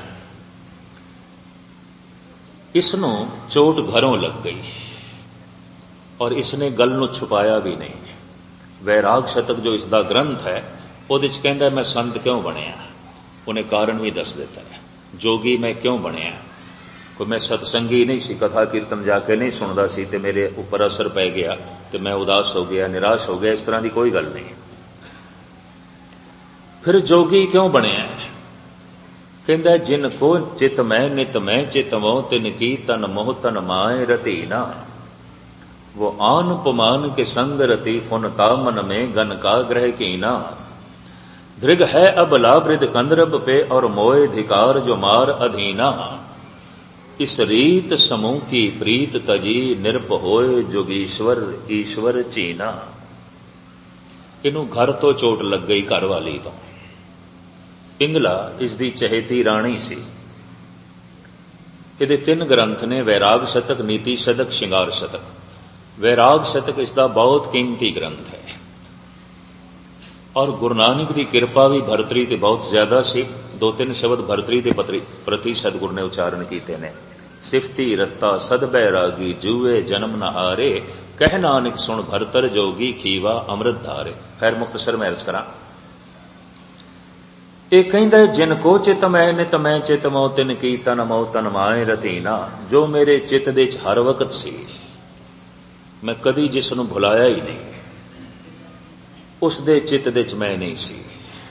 इसनों चोट घरों लग गई और इसने गल नूं छुपाया भी नहीं। वैराग शतक जो इसका ग्रंथ है, उहदे च कहंदा मैं संत क्यों बनया, उन्हें कारण भी दस देता है। जोगी मैं क्यों बनया, कोई मैं सतसंगी नहीं सी, कथा कीर्तन जाके नहीं सुनदा सी ते मेरे ऊपर असर पै गया ते मैं उदास हो गया, निराश हो गया, इस तरह की कोई गल नहीं। फिर जोगी क्यों बनया, कहंदा जिन को चित मैं नित मैं चितवो तिन की तन मोह तन माए रती ना, वो आन पुमान के संग रति फुनता मन में गन का ग्रह की ना। दृग है अब लाभृद कंदरब पे और मोए धिकार जो मार अधीना, इस रीत समूह की प्रीत तजी निरप होए जोगीश्वर ईश्वर चीना। इनू घर तो चोट लग गई, घर वाली तो। पिंगला इसकी चहेती राणी सी। इहदे तीन ग्रंथ ने, वैराग शतक, नीति शतक, श्रृंगार शतक। वैराग शतक इसका बहुत कीमती ग्रंथ है और गुरु नानक की कृपा भी भरतरी ते बहुत ज्यादा सी। दो तीन शब्द भरतरी के प्रति सतगुरु ने उच्चारण किए ने। सिफती रत्ता सद बैरागी जुए जन्म नहारे, कह नानक सुन भरतर जोगी खीवा अमृत धारे। खैर मुख्तसर मैं अर्ज करा, ये कहंदा जिन को चित मैं नित मैं चित मो तिन की तन मो तन माए रतीना। जो मेरे चित दे च हर वक्त सी, मैं कदी जिसनों भुलाया ही नहीं, उस दे चित दे च मैं नहीं सी।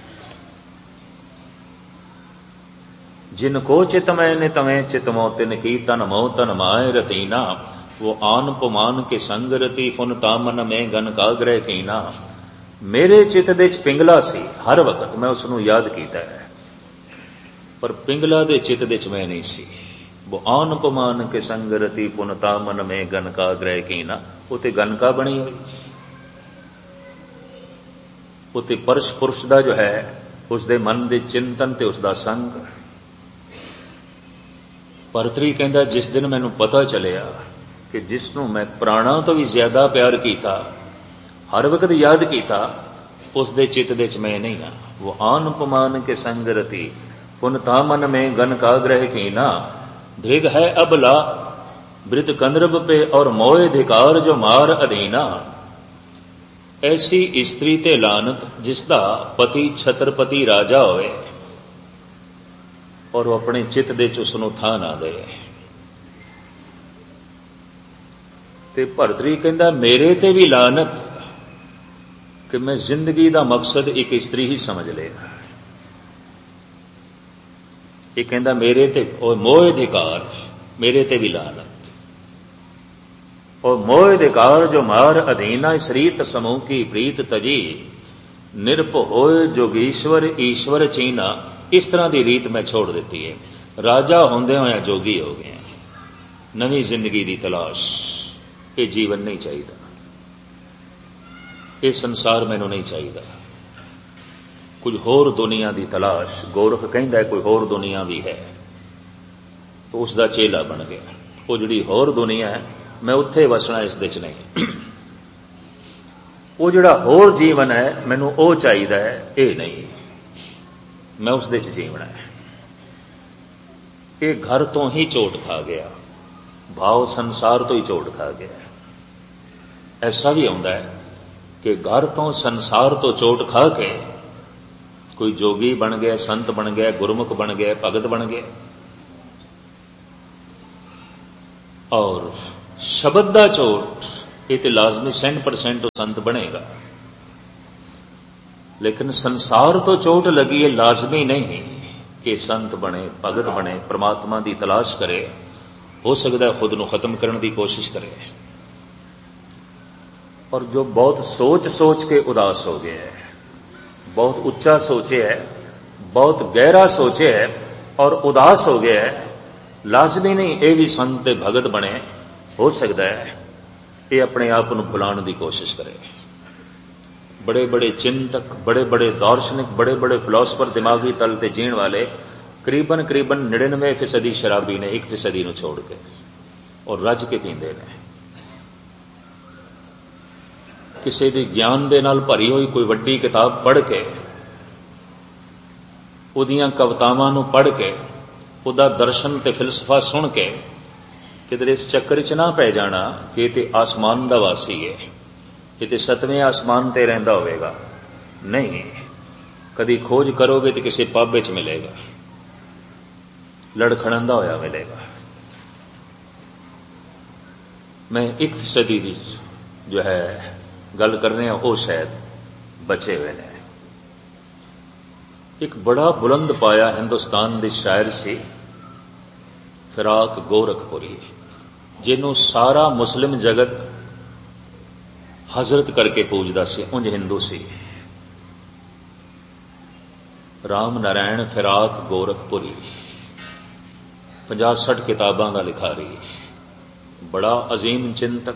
जिन को चित मैं नित मैं चित मो तिन की तन मो तन माए रतीना, वो आन पुमान के संग रति फुन तामन में गन का ग्रह कीना। मेरे चित दे च पिंगला सी, हर वक्त मैं उसनों याद कीता है, पर पिंगला दे चित दे च मैं नहीं सी। वो आन पुमान के संग रति फुन तामन में गन का ग्रह कीना। उते गन का बनी हुई, उते परश पुरुष दा जो है उसदे मन दे चिंतन ते उसदा संग। भरतरी कहंदा जिस दिन मैनू पता चलिया कि जिसनों मैं प्राणा तो भी ज्यादा प्यार कीता, हर वक्त याद कीता, उस दे चित दे च मैं नहीं हाँ। वो आन पमान के संग रति पुन तामन में गन का ग्रह कीना। दृग है अबला वृत कंदरब पे और मोए धिकार जो मार अधीना। ऐसी स्त्री ते लानत जिसदा पति छत्रपति राजा होए और वो अपने चित दे च उसनूं थां ना दे। ते भरतरी कहंदा मेरे ते भी लानत कि मैं जिंदगी दा मकसद एक स्त्री ही समझ लिया। ये कहंदा मेरे ते और मोह धिकार, मेरे ते भी लानत और मोह धिकार जो मार अधीना। इस रीत समूह की प्रीत तजी निरप होए जोगीश्वर ईश्वर चीना। इस तरह की रीत मैं छोड़ देती है। राजा होंदे होया जोगी हो गए, नवी जिंदगी की तलाश। ये जीवन नहीं चाहिए, ये संसार मैनू नहीं चाहिए। कुछ होर दुनिया की तलाश। गोरख कहंदा है कोई होर दुनिया भी है, तो उसका चेला बन गया। वो जिहड़ी होर दुनिया है मैं उत्थे वसना इस दे च नहीं। वो जिहड़ा होर जीवन है मैनू वो चाहिए है, ये नहीं, मैं उस दे च जीवना है। ये घर तो ही चोट खा गया, भाव संसार तो ही चोट खा गया। ऐसा भी होता है कि घर तो संसार तो चोट खा के कोई जोगी बन गया, संत बन गया, गुरमुख बन गया, भगत बन गया। और शब्द का झोट ये तो लाजमी सौ परसेंट संत बनेगा, लेकिन संसार तो चोट लगी है लाजमी नहीं कि संत बने, भगत बने, परमात्मा की तलाश करे। हो सकता है खुद को खत्म करने की कोशिश करे। और जो बहुत सोच सोच के उदास हो गया है, बहुत उच्चा सोचे है, बहुत गहरा सोचे है और उदास हो गया है, लाजमी नहीं ये भी संत भगत बने। हो सकता है ये अपने आप को भुलाने की कोशिश करे। बड़े बड़े चिंतक, बड़े बड़े दार्शनिक, बड़े बड़े फिलोसफर दिमागी तल ते जीण वाले करीबन करीबन निन्यानवे फीसदी शराबी ने एक फीसदी नूं छोड़ के और रज के पींदे ने। किसी दी ज्ञान दे नाल भरी हुई कोई वड्डी किताब पढ़ के, उहदियां कवितावां नूं पढ़ के, उहदा दर्शन ते फिलसफा सुन के किधरे इस चक्कर च ना पै जाना कि ते आसमान दा वासी है, ये ते सतवें आसमान ते रहिंदा होवेगा। नहीं, कदी खोज करोगे तो किसी पब विच मिलेगा, लड़खड़ंदा होया मिलेगा। मैं एक फीसदी दी जो है गल कर रहे हैं वो शायद बचे हुए ने। एक बड़ा बुलंद पाया हिंदुस्तान दे शायर सी फिराक गोरखपुरी, जिन्हों सारा मुस्लिम जगत हजरत करके पूजदा सी, उंज हिंदू सी। राम नारायण फिराक गोरखपुरी, पचास सठ किताबां का लिखारी, बड़ा अजीम चिंतक।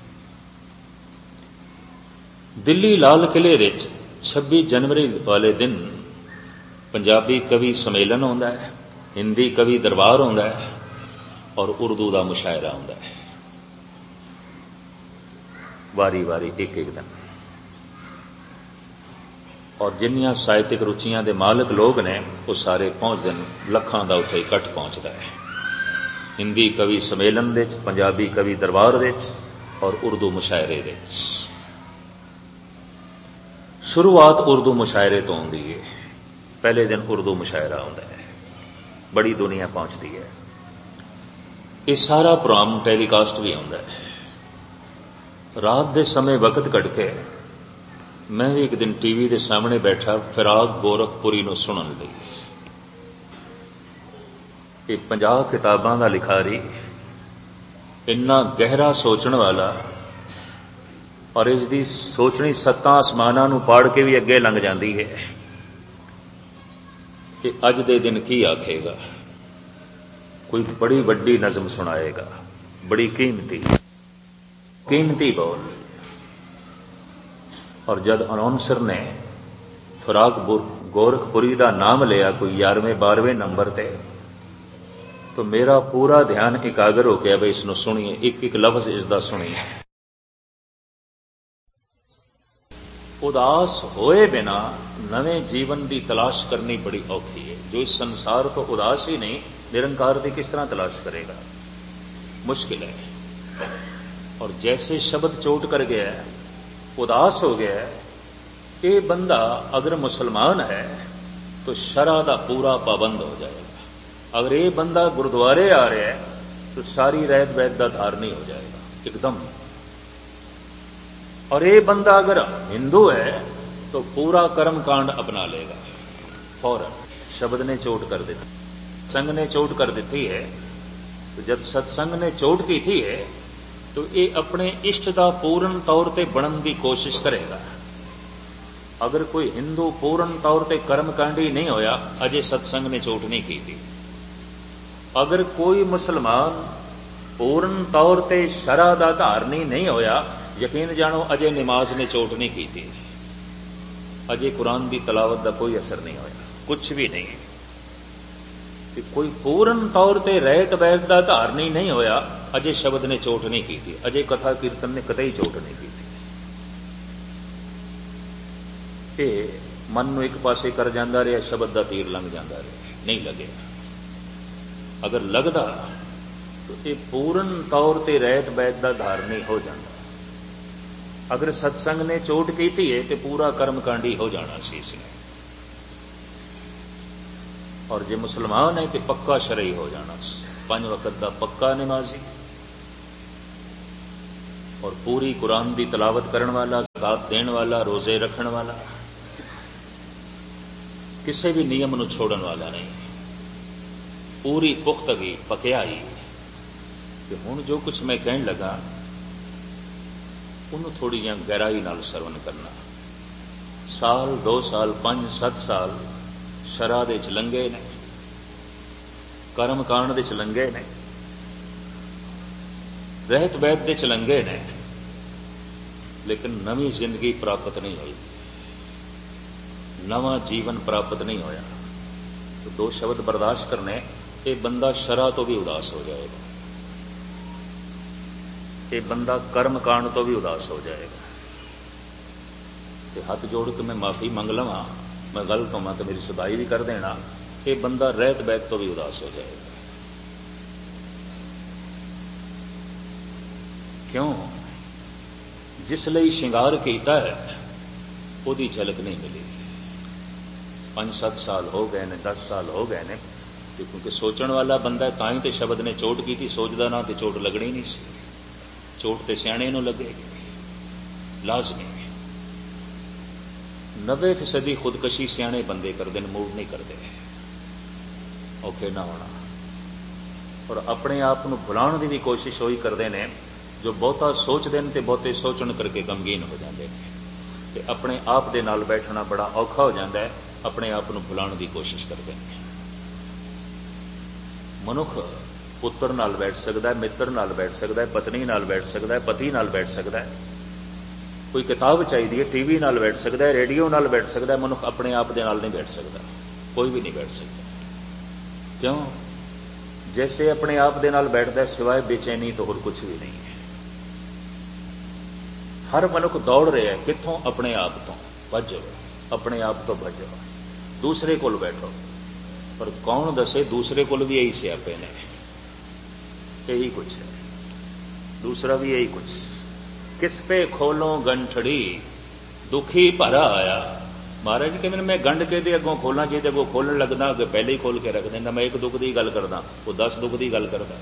दिल्ली लाल किले विच छब्बी जनवरी वाले दिन पंजाबी कवि सम्मेलन होंदा है, हिंदी कवि दरबार होंदा है और उर्दू का मुशायरा होंदा है, वारी वारी एक एक दिन। और जिन्नियां साहित्यिक रुचियां दे मालिक लोग ने वो सारे पहुंचते हैं, लखां दा उत्थे इकट्ठ पहुंचता है। हिंदी कवि सम्मेलन दे, पंजाबी कवि दरबार दे और उर्दू मुशायरे दे। शुरुआत उर्दू मुशायरे तो होंदी है, पहले दिन उर्दू मुशायरा होंदा है, बड़ी दुनिया पहुंचती है। ये सारा प्रोग्राम टेलीकास्ट भी होंदा है। रात दे समय वक्त कट के मैं भी एक दिन टीवी के सामने बैठा फिराक गोरखपुरी नूं सुनन लई। ये पचास किताबां का लिखारी, इन्ना गहरा सोचण वाला और इसकी सोचनी सत्तां आसमानां नूं पाड़ के भी अगे लंघ जाती है कि अज दे दिन की आखेगा। कोई बड़ी वड्डी नज़म सुनाएगा, बड़ी कीमती कीमती बोल। और जब अनाउंसर ने फिराक गोरखपुरी का नाम लिया कोई ग्यारहवें बारहवें नंबर ते, तो मेरा पूरा ध्यान एकाग्र हो गया भाई इसनों सुनिए, एक एक लफ्ज इसका सुनिए। उदास होए बिना नवे जीवन की तलाश करनी बड़ी औखी है। जो इस संसार तो उदास ही नहीं, निरंकार की किस तरह तलाश करेगा, मुश्किल है। और जैसे शब्द चोट कर गया है, उदास हो गया है, ये बंदा अगर मुसलमान है तो शरा दा पूरा पाबंद हो जाएगा। अगर ये बंदा गुरुद्वारे आ रहा है तो सारी रहत वैत का धारनी हो जाएगा एकदम। और ये बंदा अगर हिंदू है तो पूरा कर्म कांड अपना लेगा फौरन। शब्द ने चोट कर दी, संग ने चोट कर दी है, तो जब सत्संग ने चोट की थी है तो ये अपने इष्ट का पूर्ण तौर पर बनने की कोशिश करेगा। अगर कोई हिंदू पूर्ण तौर पर कर्मकांडी नहीं होया, अजे सत्संग ने चोट नहीं की थी। अगर कोई मुसलमान पूर्ण तौर पर शरा दा धारनी नहीं होया, यकीन जानो अजे नमाज ने चोट नहीं की थी, अजे कुरान की तलावत का कोई असर नहीं होया, कुछ भी नहीं। कि कोई पूर्ण तौर पर रहत वैत का धारनी नहीं होया, अजे शब्द ने चोट नहीं की थी, अजे कथा कीर्तन ने कतई चोट नहीं की थी। ये मन नूं एक पासे कर जांदा रहा, शब्द का तीर लंघ जांदा रहा, नहीं लगे। अगर लगदा तो ये पूर्ण तौर पर रहत वैत का धारनी हो जाता। अगर सत्संग ने चोट की थी है तो पूरा कर्मकांडी हो जाना सी इसने। और जे मुसलमान है तो पक्का शरई हो जाना, पांच वक्त का पक्का नमाजी, और पूरी कुरान की तलावत करने वाला, ज़कात देने वाला, रोजे रखने वाला, किसी भी नियम नूं छोड़न वाला नहीं। पूरी पुख्तगी, पकियाई कि हुण जो कुछ मैं कहण लगा उन्होंने थोड़ी जी गहराई नाल सरवण करना। साल दो साल पांच सत्त साल शरा दे च लंघे ने, कर्म कांड दे च लंघे ने, रहत बैत दे च लंघे ने, लेकिन नवी जिंदगी प्राप्त नहीं हुई, नवा जीवन प्राप्त नहीं होया। तो दो शब्द बर्दाश्त करने, ये बंदा शरा तो भी उदास हो जाएगा, ये बंदा कर्म कांड तो भी उदास हो जाएगा। ते हाथ जोड़ के मैं माफी मंग लवां, मैं गलत होवां तो मेरी सुधाई भी कर देना, ये बंदा रहत बैत तो भी उदास हो जाएगा। क्यों? जिस लई श्रृंगार कीता है ओदी झलक नहीं मिली। पांच सत्त साल हो गए ने, दस साल हो गए ने, क्योंकि सोचण वाला बंदा तां ही ते शब्द ने चोट की थी, सोचदा ना ते चोट लगनी नहीं सी। चोट ते सियाणे नूं लगेगी लाजमी। नब्बे फीसदी खुदकशी सियाणे बंदे करते हैं, मूव नहीं करते, औखे ना होना। और अपने आप को भुलाण की भी कोशिश वही करते हैं जो बहुता सोचते हैं, तो बहुते सोचण करके गमगीन हो जाते हैं। ते अपने आप दे नाल बैठना बड़ा औखा हो जाता है, अपने आप को भुलाण की कोशिश करते हैं। मनुख पुत्र नाल बैठ सकता है, मित्र नाल बैठ सकता है, पत्नी नाल बैठ सकता है, पति नाल बैठ सकता है, कोई किताब चाहिए टीवी नाल बैठ सकता है, रेडियो नाल बैठ सकता है। मनुख अपने आप दे नाल नहीं बैठ सकता, कोई भी नहीं बैठ सकता। क्यों? जैसे अपने आप दे नाल बैठता है, सिवाय बेचैनी तो होर कुछ भी नहीं है। हर मनुख दौड़ रहा है कित्थों? अपने आप तो भजो, अपने आप तो भजो, दूसरे कोल बैठो। पर कौन दसे दूसरे कोल भी यही सियापे ने, यही कुछ है, दूसरा भी यही कुछ। किस पे खोलो गंठड़ी दुखी भरा आया। महाराज जी कहते मैं गंढ के अगों खोलना चाहिए, अगों खोलन लगदा कि पहले ही खोल के रख देना। मैं एक दुख की गल करदा, वो दस दुख की गल करदा।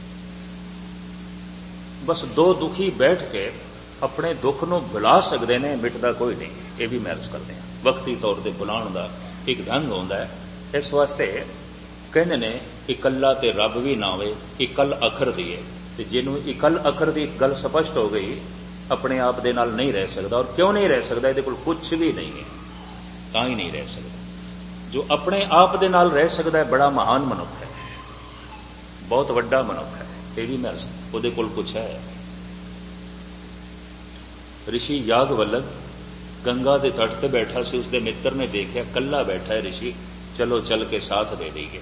बस दो दुखी बैठ के अपने दुख नूं भुला सकते हैं, मिटदा कोई नहीं। ये भी मैरिज करते हैं, वक्ती तौर पर भुलाण का एक ढंग होंदा है। इस वास्ते कहते ने इकल्ला ते रब भी ना होवे, इकल अखर दी है। ते जिन्हों इकल अखर की गल स्पष्ट हो गई, अपने आप दे नाल नहीं रह सकता। और क्यों नहीं रह सकता? ये कुछ भी नहीं है, तां ही नहीं रह सकता। जो अपने आप दे नाल रह सकता है बड़ा महान मनुख है, बहुत वड्डा मनुख है। ये भी मैं उहदे कोल कुछ है। ऋषि यागवल्लभ गंगा के तट पर बैठा सी, उसके मित्र ने देखा कल्ला बैठा है ऋषि, चलो चल के साथ दे दईए।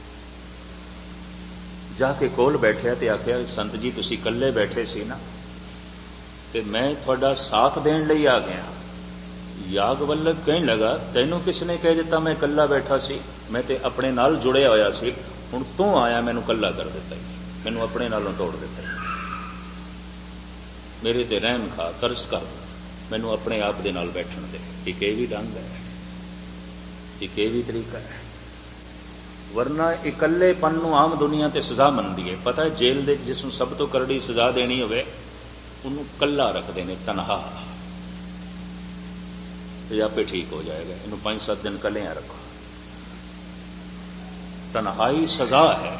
जाके कोल बैठा तो आख्या संत जी तुसी कल्ले बैठे सी ना, ते मैं थोड़ा साथ देण लई आ गया। यागवल्लभ कहण लगा तैनू किसने कह दिता मैं कल्ला बैठा सी? मैं ते अपने नाल जुड़िया होया सी, हुण तू आया मैनू कल्ला कर दिता, मैनू अपने नालों तोड़ दिता। मेरे ते रहम खा, तरस कर, मैनू अपने आप दे नाल बैठण दे। एक ये भी ढंग है, एक ये भी तरीका है। वरना इकल्लेपन नूं आम दुनिया ते सजा मनदी है। पता है जेल दे जिसनूं सब तो करड़ी सजा देनी होवे उन्होंने कल्ला रखते हैं, तनहा, तो आपे ठीक हो जाएगा। इन्हों पांच सात दिन कलिया रखो। तनहाई सजा है।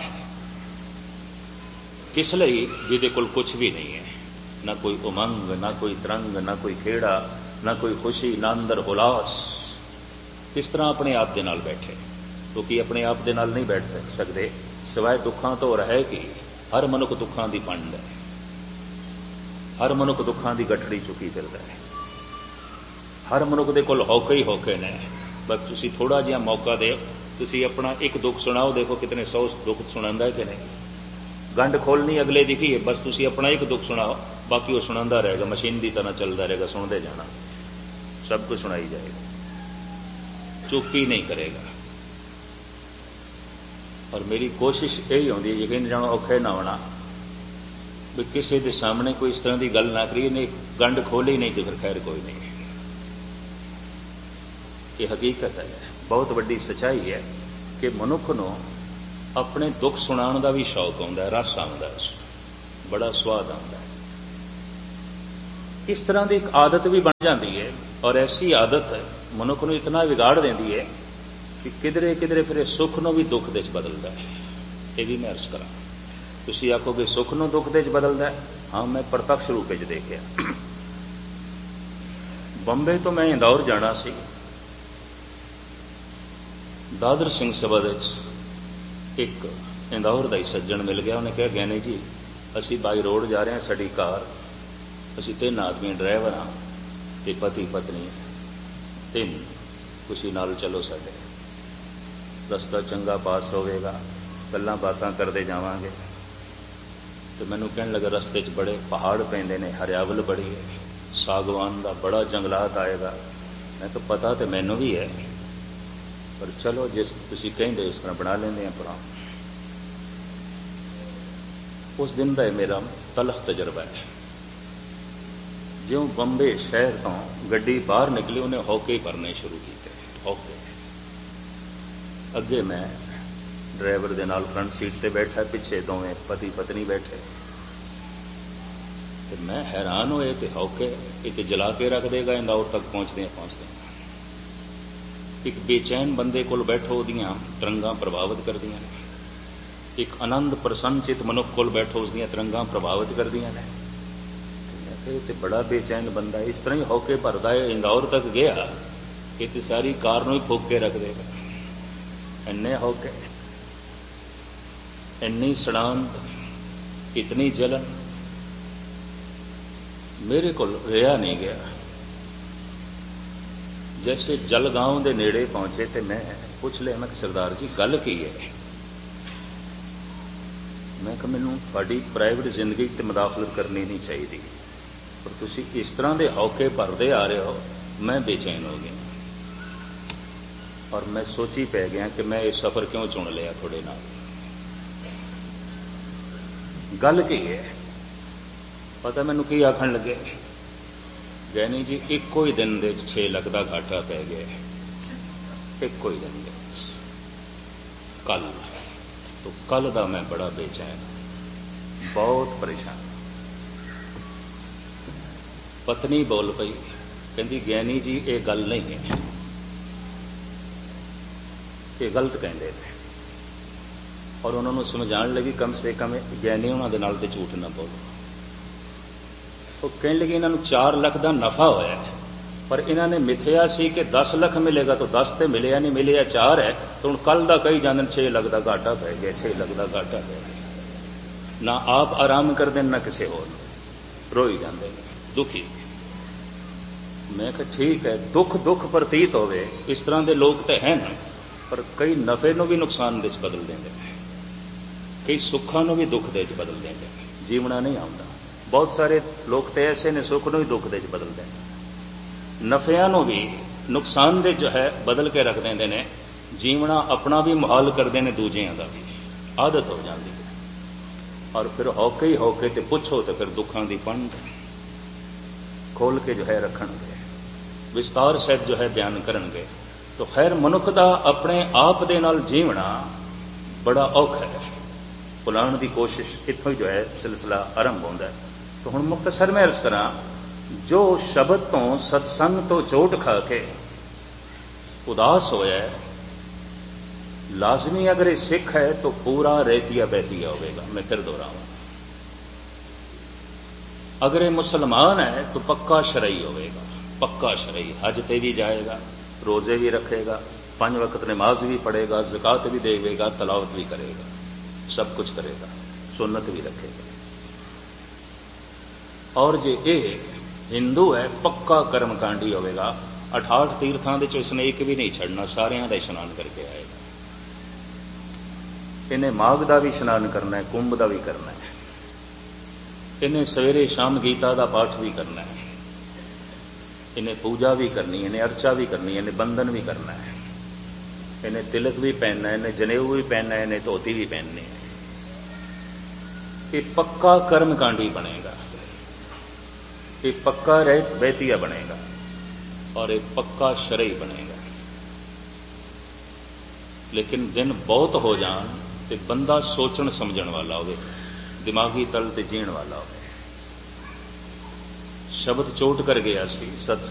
किस लई? जिहदे कोल कुछ भी नहीं है, ना कोई उमंग, ना कोई तरंग, ना कोई खेड़ा, ना कोई खुशी, ना अंदर उलास। किस तरह अपने आप दे नाल बैठे? क्योंकि तो अपने आप दे नाल नहीं बैठ सकते, सिवाय दुखों तो रहे कि हर मनुख दुखों की पंड है, हर मनुख दुखों की गठड़ी चुकी फिरदा है। हर मनुख दे कोल होके ही होके ने। बस तुसी थोड़ा जिहा मौका दे, तुसी अपना एक दुख सुनाओ, देखो कितने सौ दुख सुनांदा है कि नहीं। गंढ खोलनी अगले दी की है, बस तुसी अपना एक दुख सुनाओ, बाकी वो सुनांदा रहेगा, मशीन की तरह चलता रहेगा, सुनते जाना, सब कुछ सुनाई जाएगा, चुप ही नहीं करेगा। और मेरी कोशिश यही होती है, यकीन जानो औखे ना होना भी किसी के सामने कोई इस तरह की गल ना करिए, नहीं गंढ खोली नहीं तो फिर खैर कोई नहीं। ये हकीकत है, बहुत बड़ी सच्चाई है कि मनुख नूं अपने दुख सुनाने का भी शौक आता है, रस आता है, बड़ा स्वाद आता है। इस तरह की एक आदत भी बन जाती है, और ऐसी आदत मनुख को इतना बिगाड़ देती है कि किधरे किधरे फिर सुख को भी दुख दे बदलता है। ये भी मैं अर्ज करा। तुसी आखोगे सुख को दुख दे बदलता है, हाँ मैं प्रत्यक्ष रूप च देखिया। बंबे तो मैं इंदौर जाना सी, दादर सिंह सभा एक इंदौर का ही सज्जन मिल गया। उन्हें कहा गैनी जी असी बाई रोड जा रहे हैं, साडी कार, असी तीन आदमी ड्राइवर हाँ ते पति पत्नी तीन, तुसी नाल चलो, साडे रस्ता चंगा पास होवेगा, गल्लां बातां करते जावांगे। तो मैनूं कहण लगा रस्ते च बड़े पहाड़ पैंदे ने, हरियावल बड़ी है, सागवान का बड़ा जंगलात आएगा। मैं तो पता तो मैनूं भी है, पर चलो जिस तुसी कहिंदे इस तरह बना लेंदे हैं प्लान। उस दिन का मेरा तलख तजर्बा है। ज्यों बंबे शहर तो गड्डी बाहर निकली, उन्हें हौके भरने शुरू किए। हौके अगे मैं ड्राइवर के नाल फ्रंट सीट ते बैठा, पिछे दोवें पति पत्नी बैठे। तो मैं हैरान होए कि हौके एक जला के रख देगा इंदौर तक पहुंचते पहुंचते। एक बेचैन बंदे कोल बैठो, उहदियां तरंगां प्रभावित करदियां ने। एक आनंद प्रसन्नचित मनुख कोल बैठो, उसदियां तरंगां प्रभावित करदियां ने। ते बड़ा बेचैन बंदा इस तरह ही हौके भरदा है। इंदौर तक गया कि ते सारी कार नूं ही फूक के रख देगा। इन्ने हौके, इन्नी सड़ांत, इतनी जलन मेरे को रिहा नहीं गया। जैसे जलगांव के नेड़े पहुंचे तो मैं पूछ लिया, मैं सरदार जी गल की है? मैं कहा मैनूं तुहाडी प्राइवेट जिंदगी ते मुदाखलत करनी नहीं चाहिए, पर तुसी इस तरह के हौके भरदे आ रहे हो, मैं बेचैन हो गया। और मैं सोची पै गया कि मैं इस सफर क्यों चुन लिया थोड़े नाल। गल की है पता मैनूं की आखण लगे? गैनी जी इको ही दिन दे छे लाख का घाटा पै गया, इको ही दिन दे। कल तो कल दा मैं बड़ा बेचैन, बहुत परेशान। पत्नी बोल पई, कहती गैनी जी ये गल नहीं है, ये गलत कहते हैं। और उन्होंने समझाने लगी कम से कम गैनी उन्होंने नाल ते झूठ ना बोलो। तो कहने लगी इन्होंने चार लाख का नफा होया, पर इन्होंने मिथया सी कि दस लाख मिलेगा, तो दस तो मिले नहीं, मिले चार है। तो हम कल का कही जाते छे लाख का घाटा पै गया, छे लाख का घाटा पै गया। ना आप आराम कर दें ना किसी होर, रोई जाते दुखी। मैं कहा ठीक है, दुख दुख प्रतीत होवे, इस तरह के लोग तो हैं ना, पर कई नफे नूं भी नुकसान दे बदल देंगे, कई सुखा नूं भी दुख दे बदल देंगे। जीवना नहीं आउंदा। बहुत सारे लोग तो ऐसे ने सुख नूं भी दुख दे बदल देंगे, नफिया नूं भी नुकसान दे जो है बदल के रख देंगे ने। जीवना अपना भी मुहाल करते हैं, दूजियां का भी आदत हो जाती है। और फिर हौके ही हौके ते पुछो तो फिर दुखों की पंड खोल के जो है रखणगे, विस्तार सहित जो है बयान करनगे। तो खैर मनुख का अपने आप दे नाल जीवना बड़ा औखा है। भुलाण की कोशिश इत्थों ही जो है सिलसिला आरंभ होता है। तो हुण मुख्तसर मैं अर्ज करा, जो शब्द तो सत्संग तो चोट खा के उदास होया है, लाजमी अगर ये सिख है तो पूरा रेतिया बहतिया होगा। मैं फिर दोहराऊं, अगर ये मुसलमान है तो पक्का शरई होगा, पक्का शरई। हज ते भी जाएगा, रोजे भी रखेगा, पांच वक्त नमाज भी पढ़ेगा, ज़कात भी देगा, तलावत भी करेगा, सब कुछ करेगा, सुन्नत भी रखेगा। और जे ये हिंदू है पक्का कर्मकांडी होगा। अठाठ तीर्थां दे उसने एक भी नहीं छड़ना, सारियां दा इशनान करके आएगा। इन्हें माघ का भी इशनान करना है, कुंभ का भी करना है, इन्हें सवेरे शाम गीता का पाठ भी करना है, इन्हें पूजा भी करनी है, इन्हें अर्चा भी करनी है, इन्हें बंधन भी करना है, इन्हें तिलक भी पहनना है, इन्हें जनेऊ भी पहनना है, इन्हें धोती भी पहननी है। ये पक्का कर्मकांडी बनेगा, ये पक्का रहत बहतिया बनेगा, और एक पक्का शरई बनेगा। लेकिन दिन बहुत हो जान ते बंदा सोचण समझण वाला होवे, दिमागी तल ते जीण वाला होवे। ਸ਼ਬਦ ਚੋਟ ਕਰ ਗਿਆ ਸੀ, ਸਤ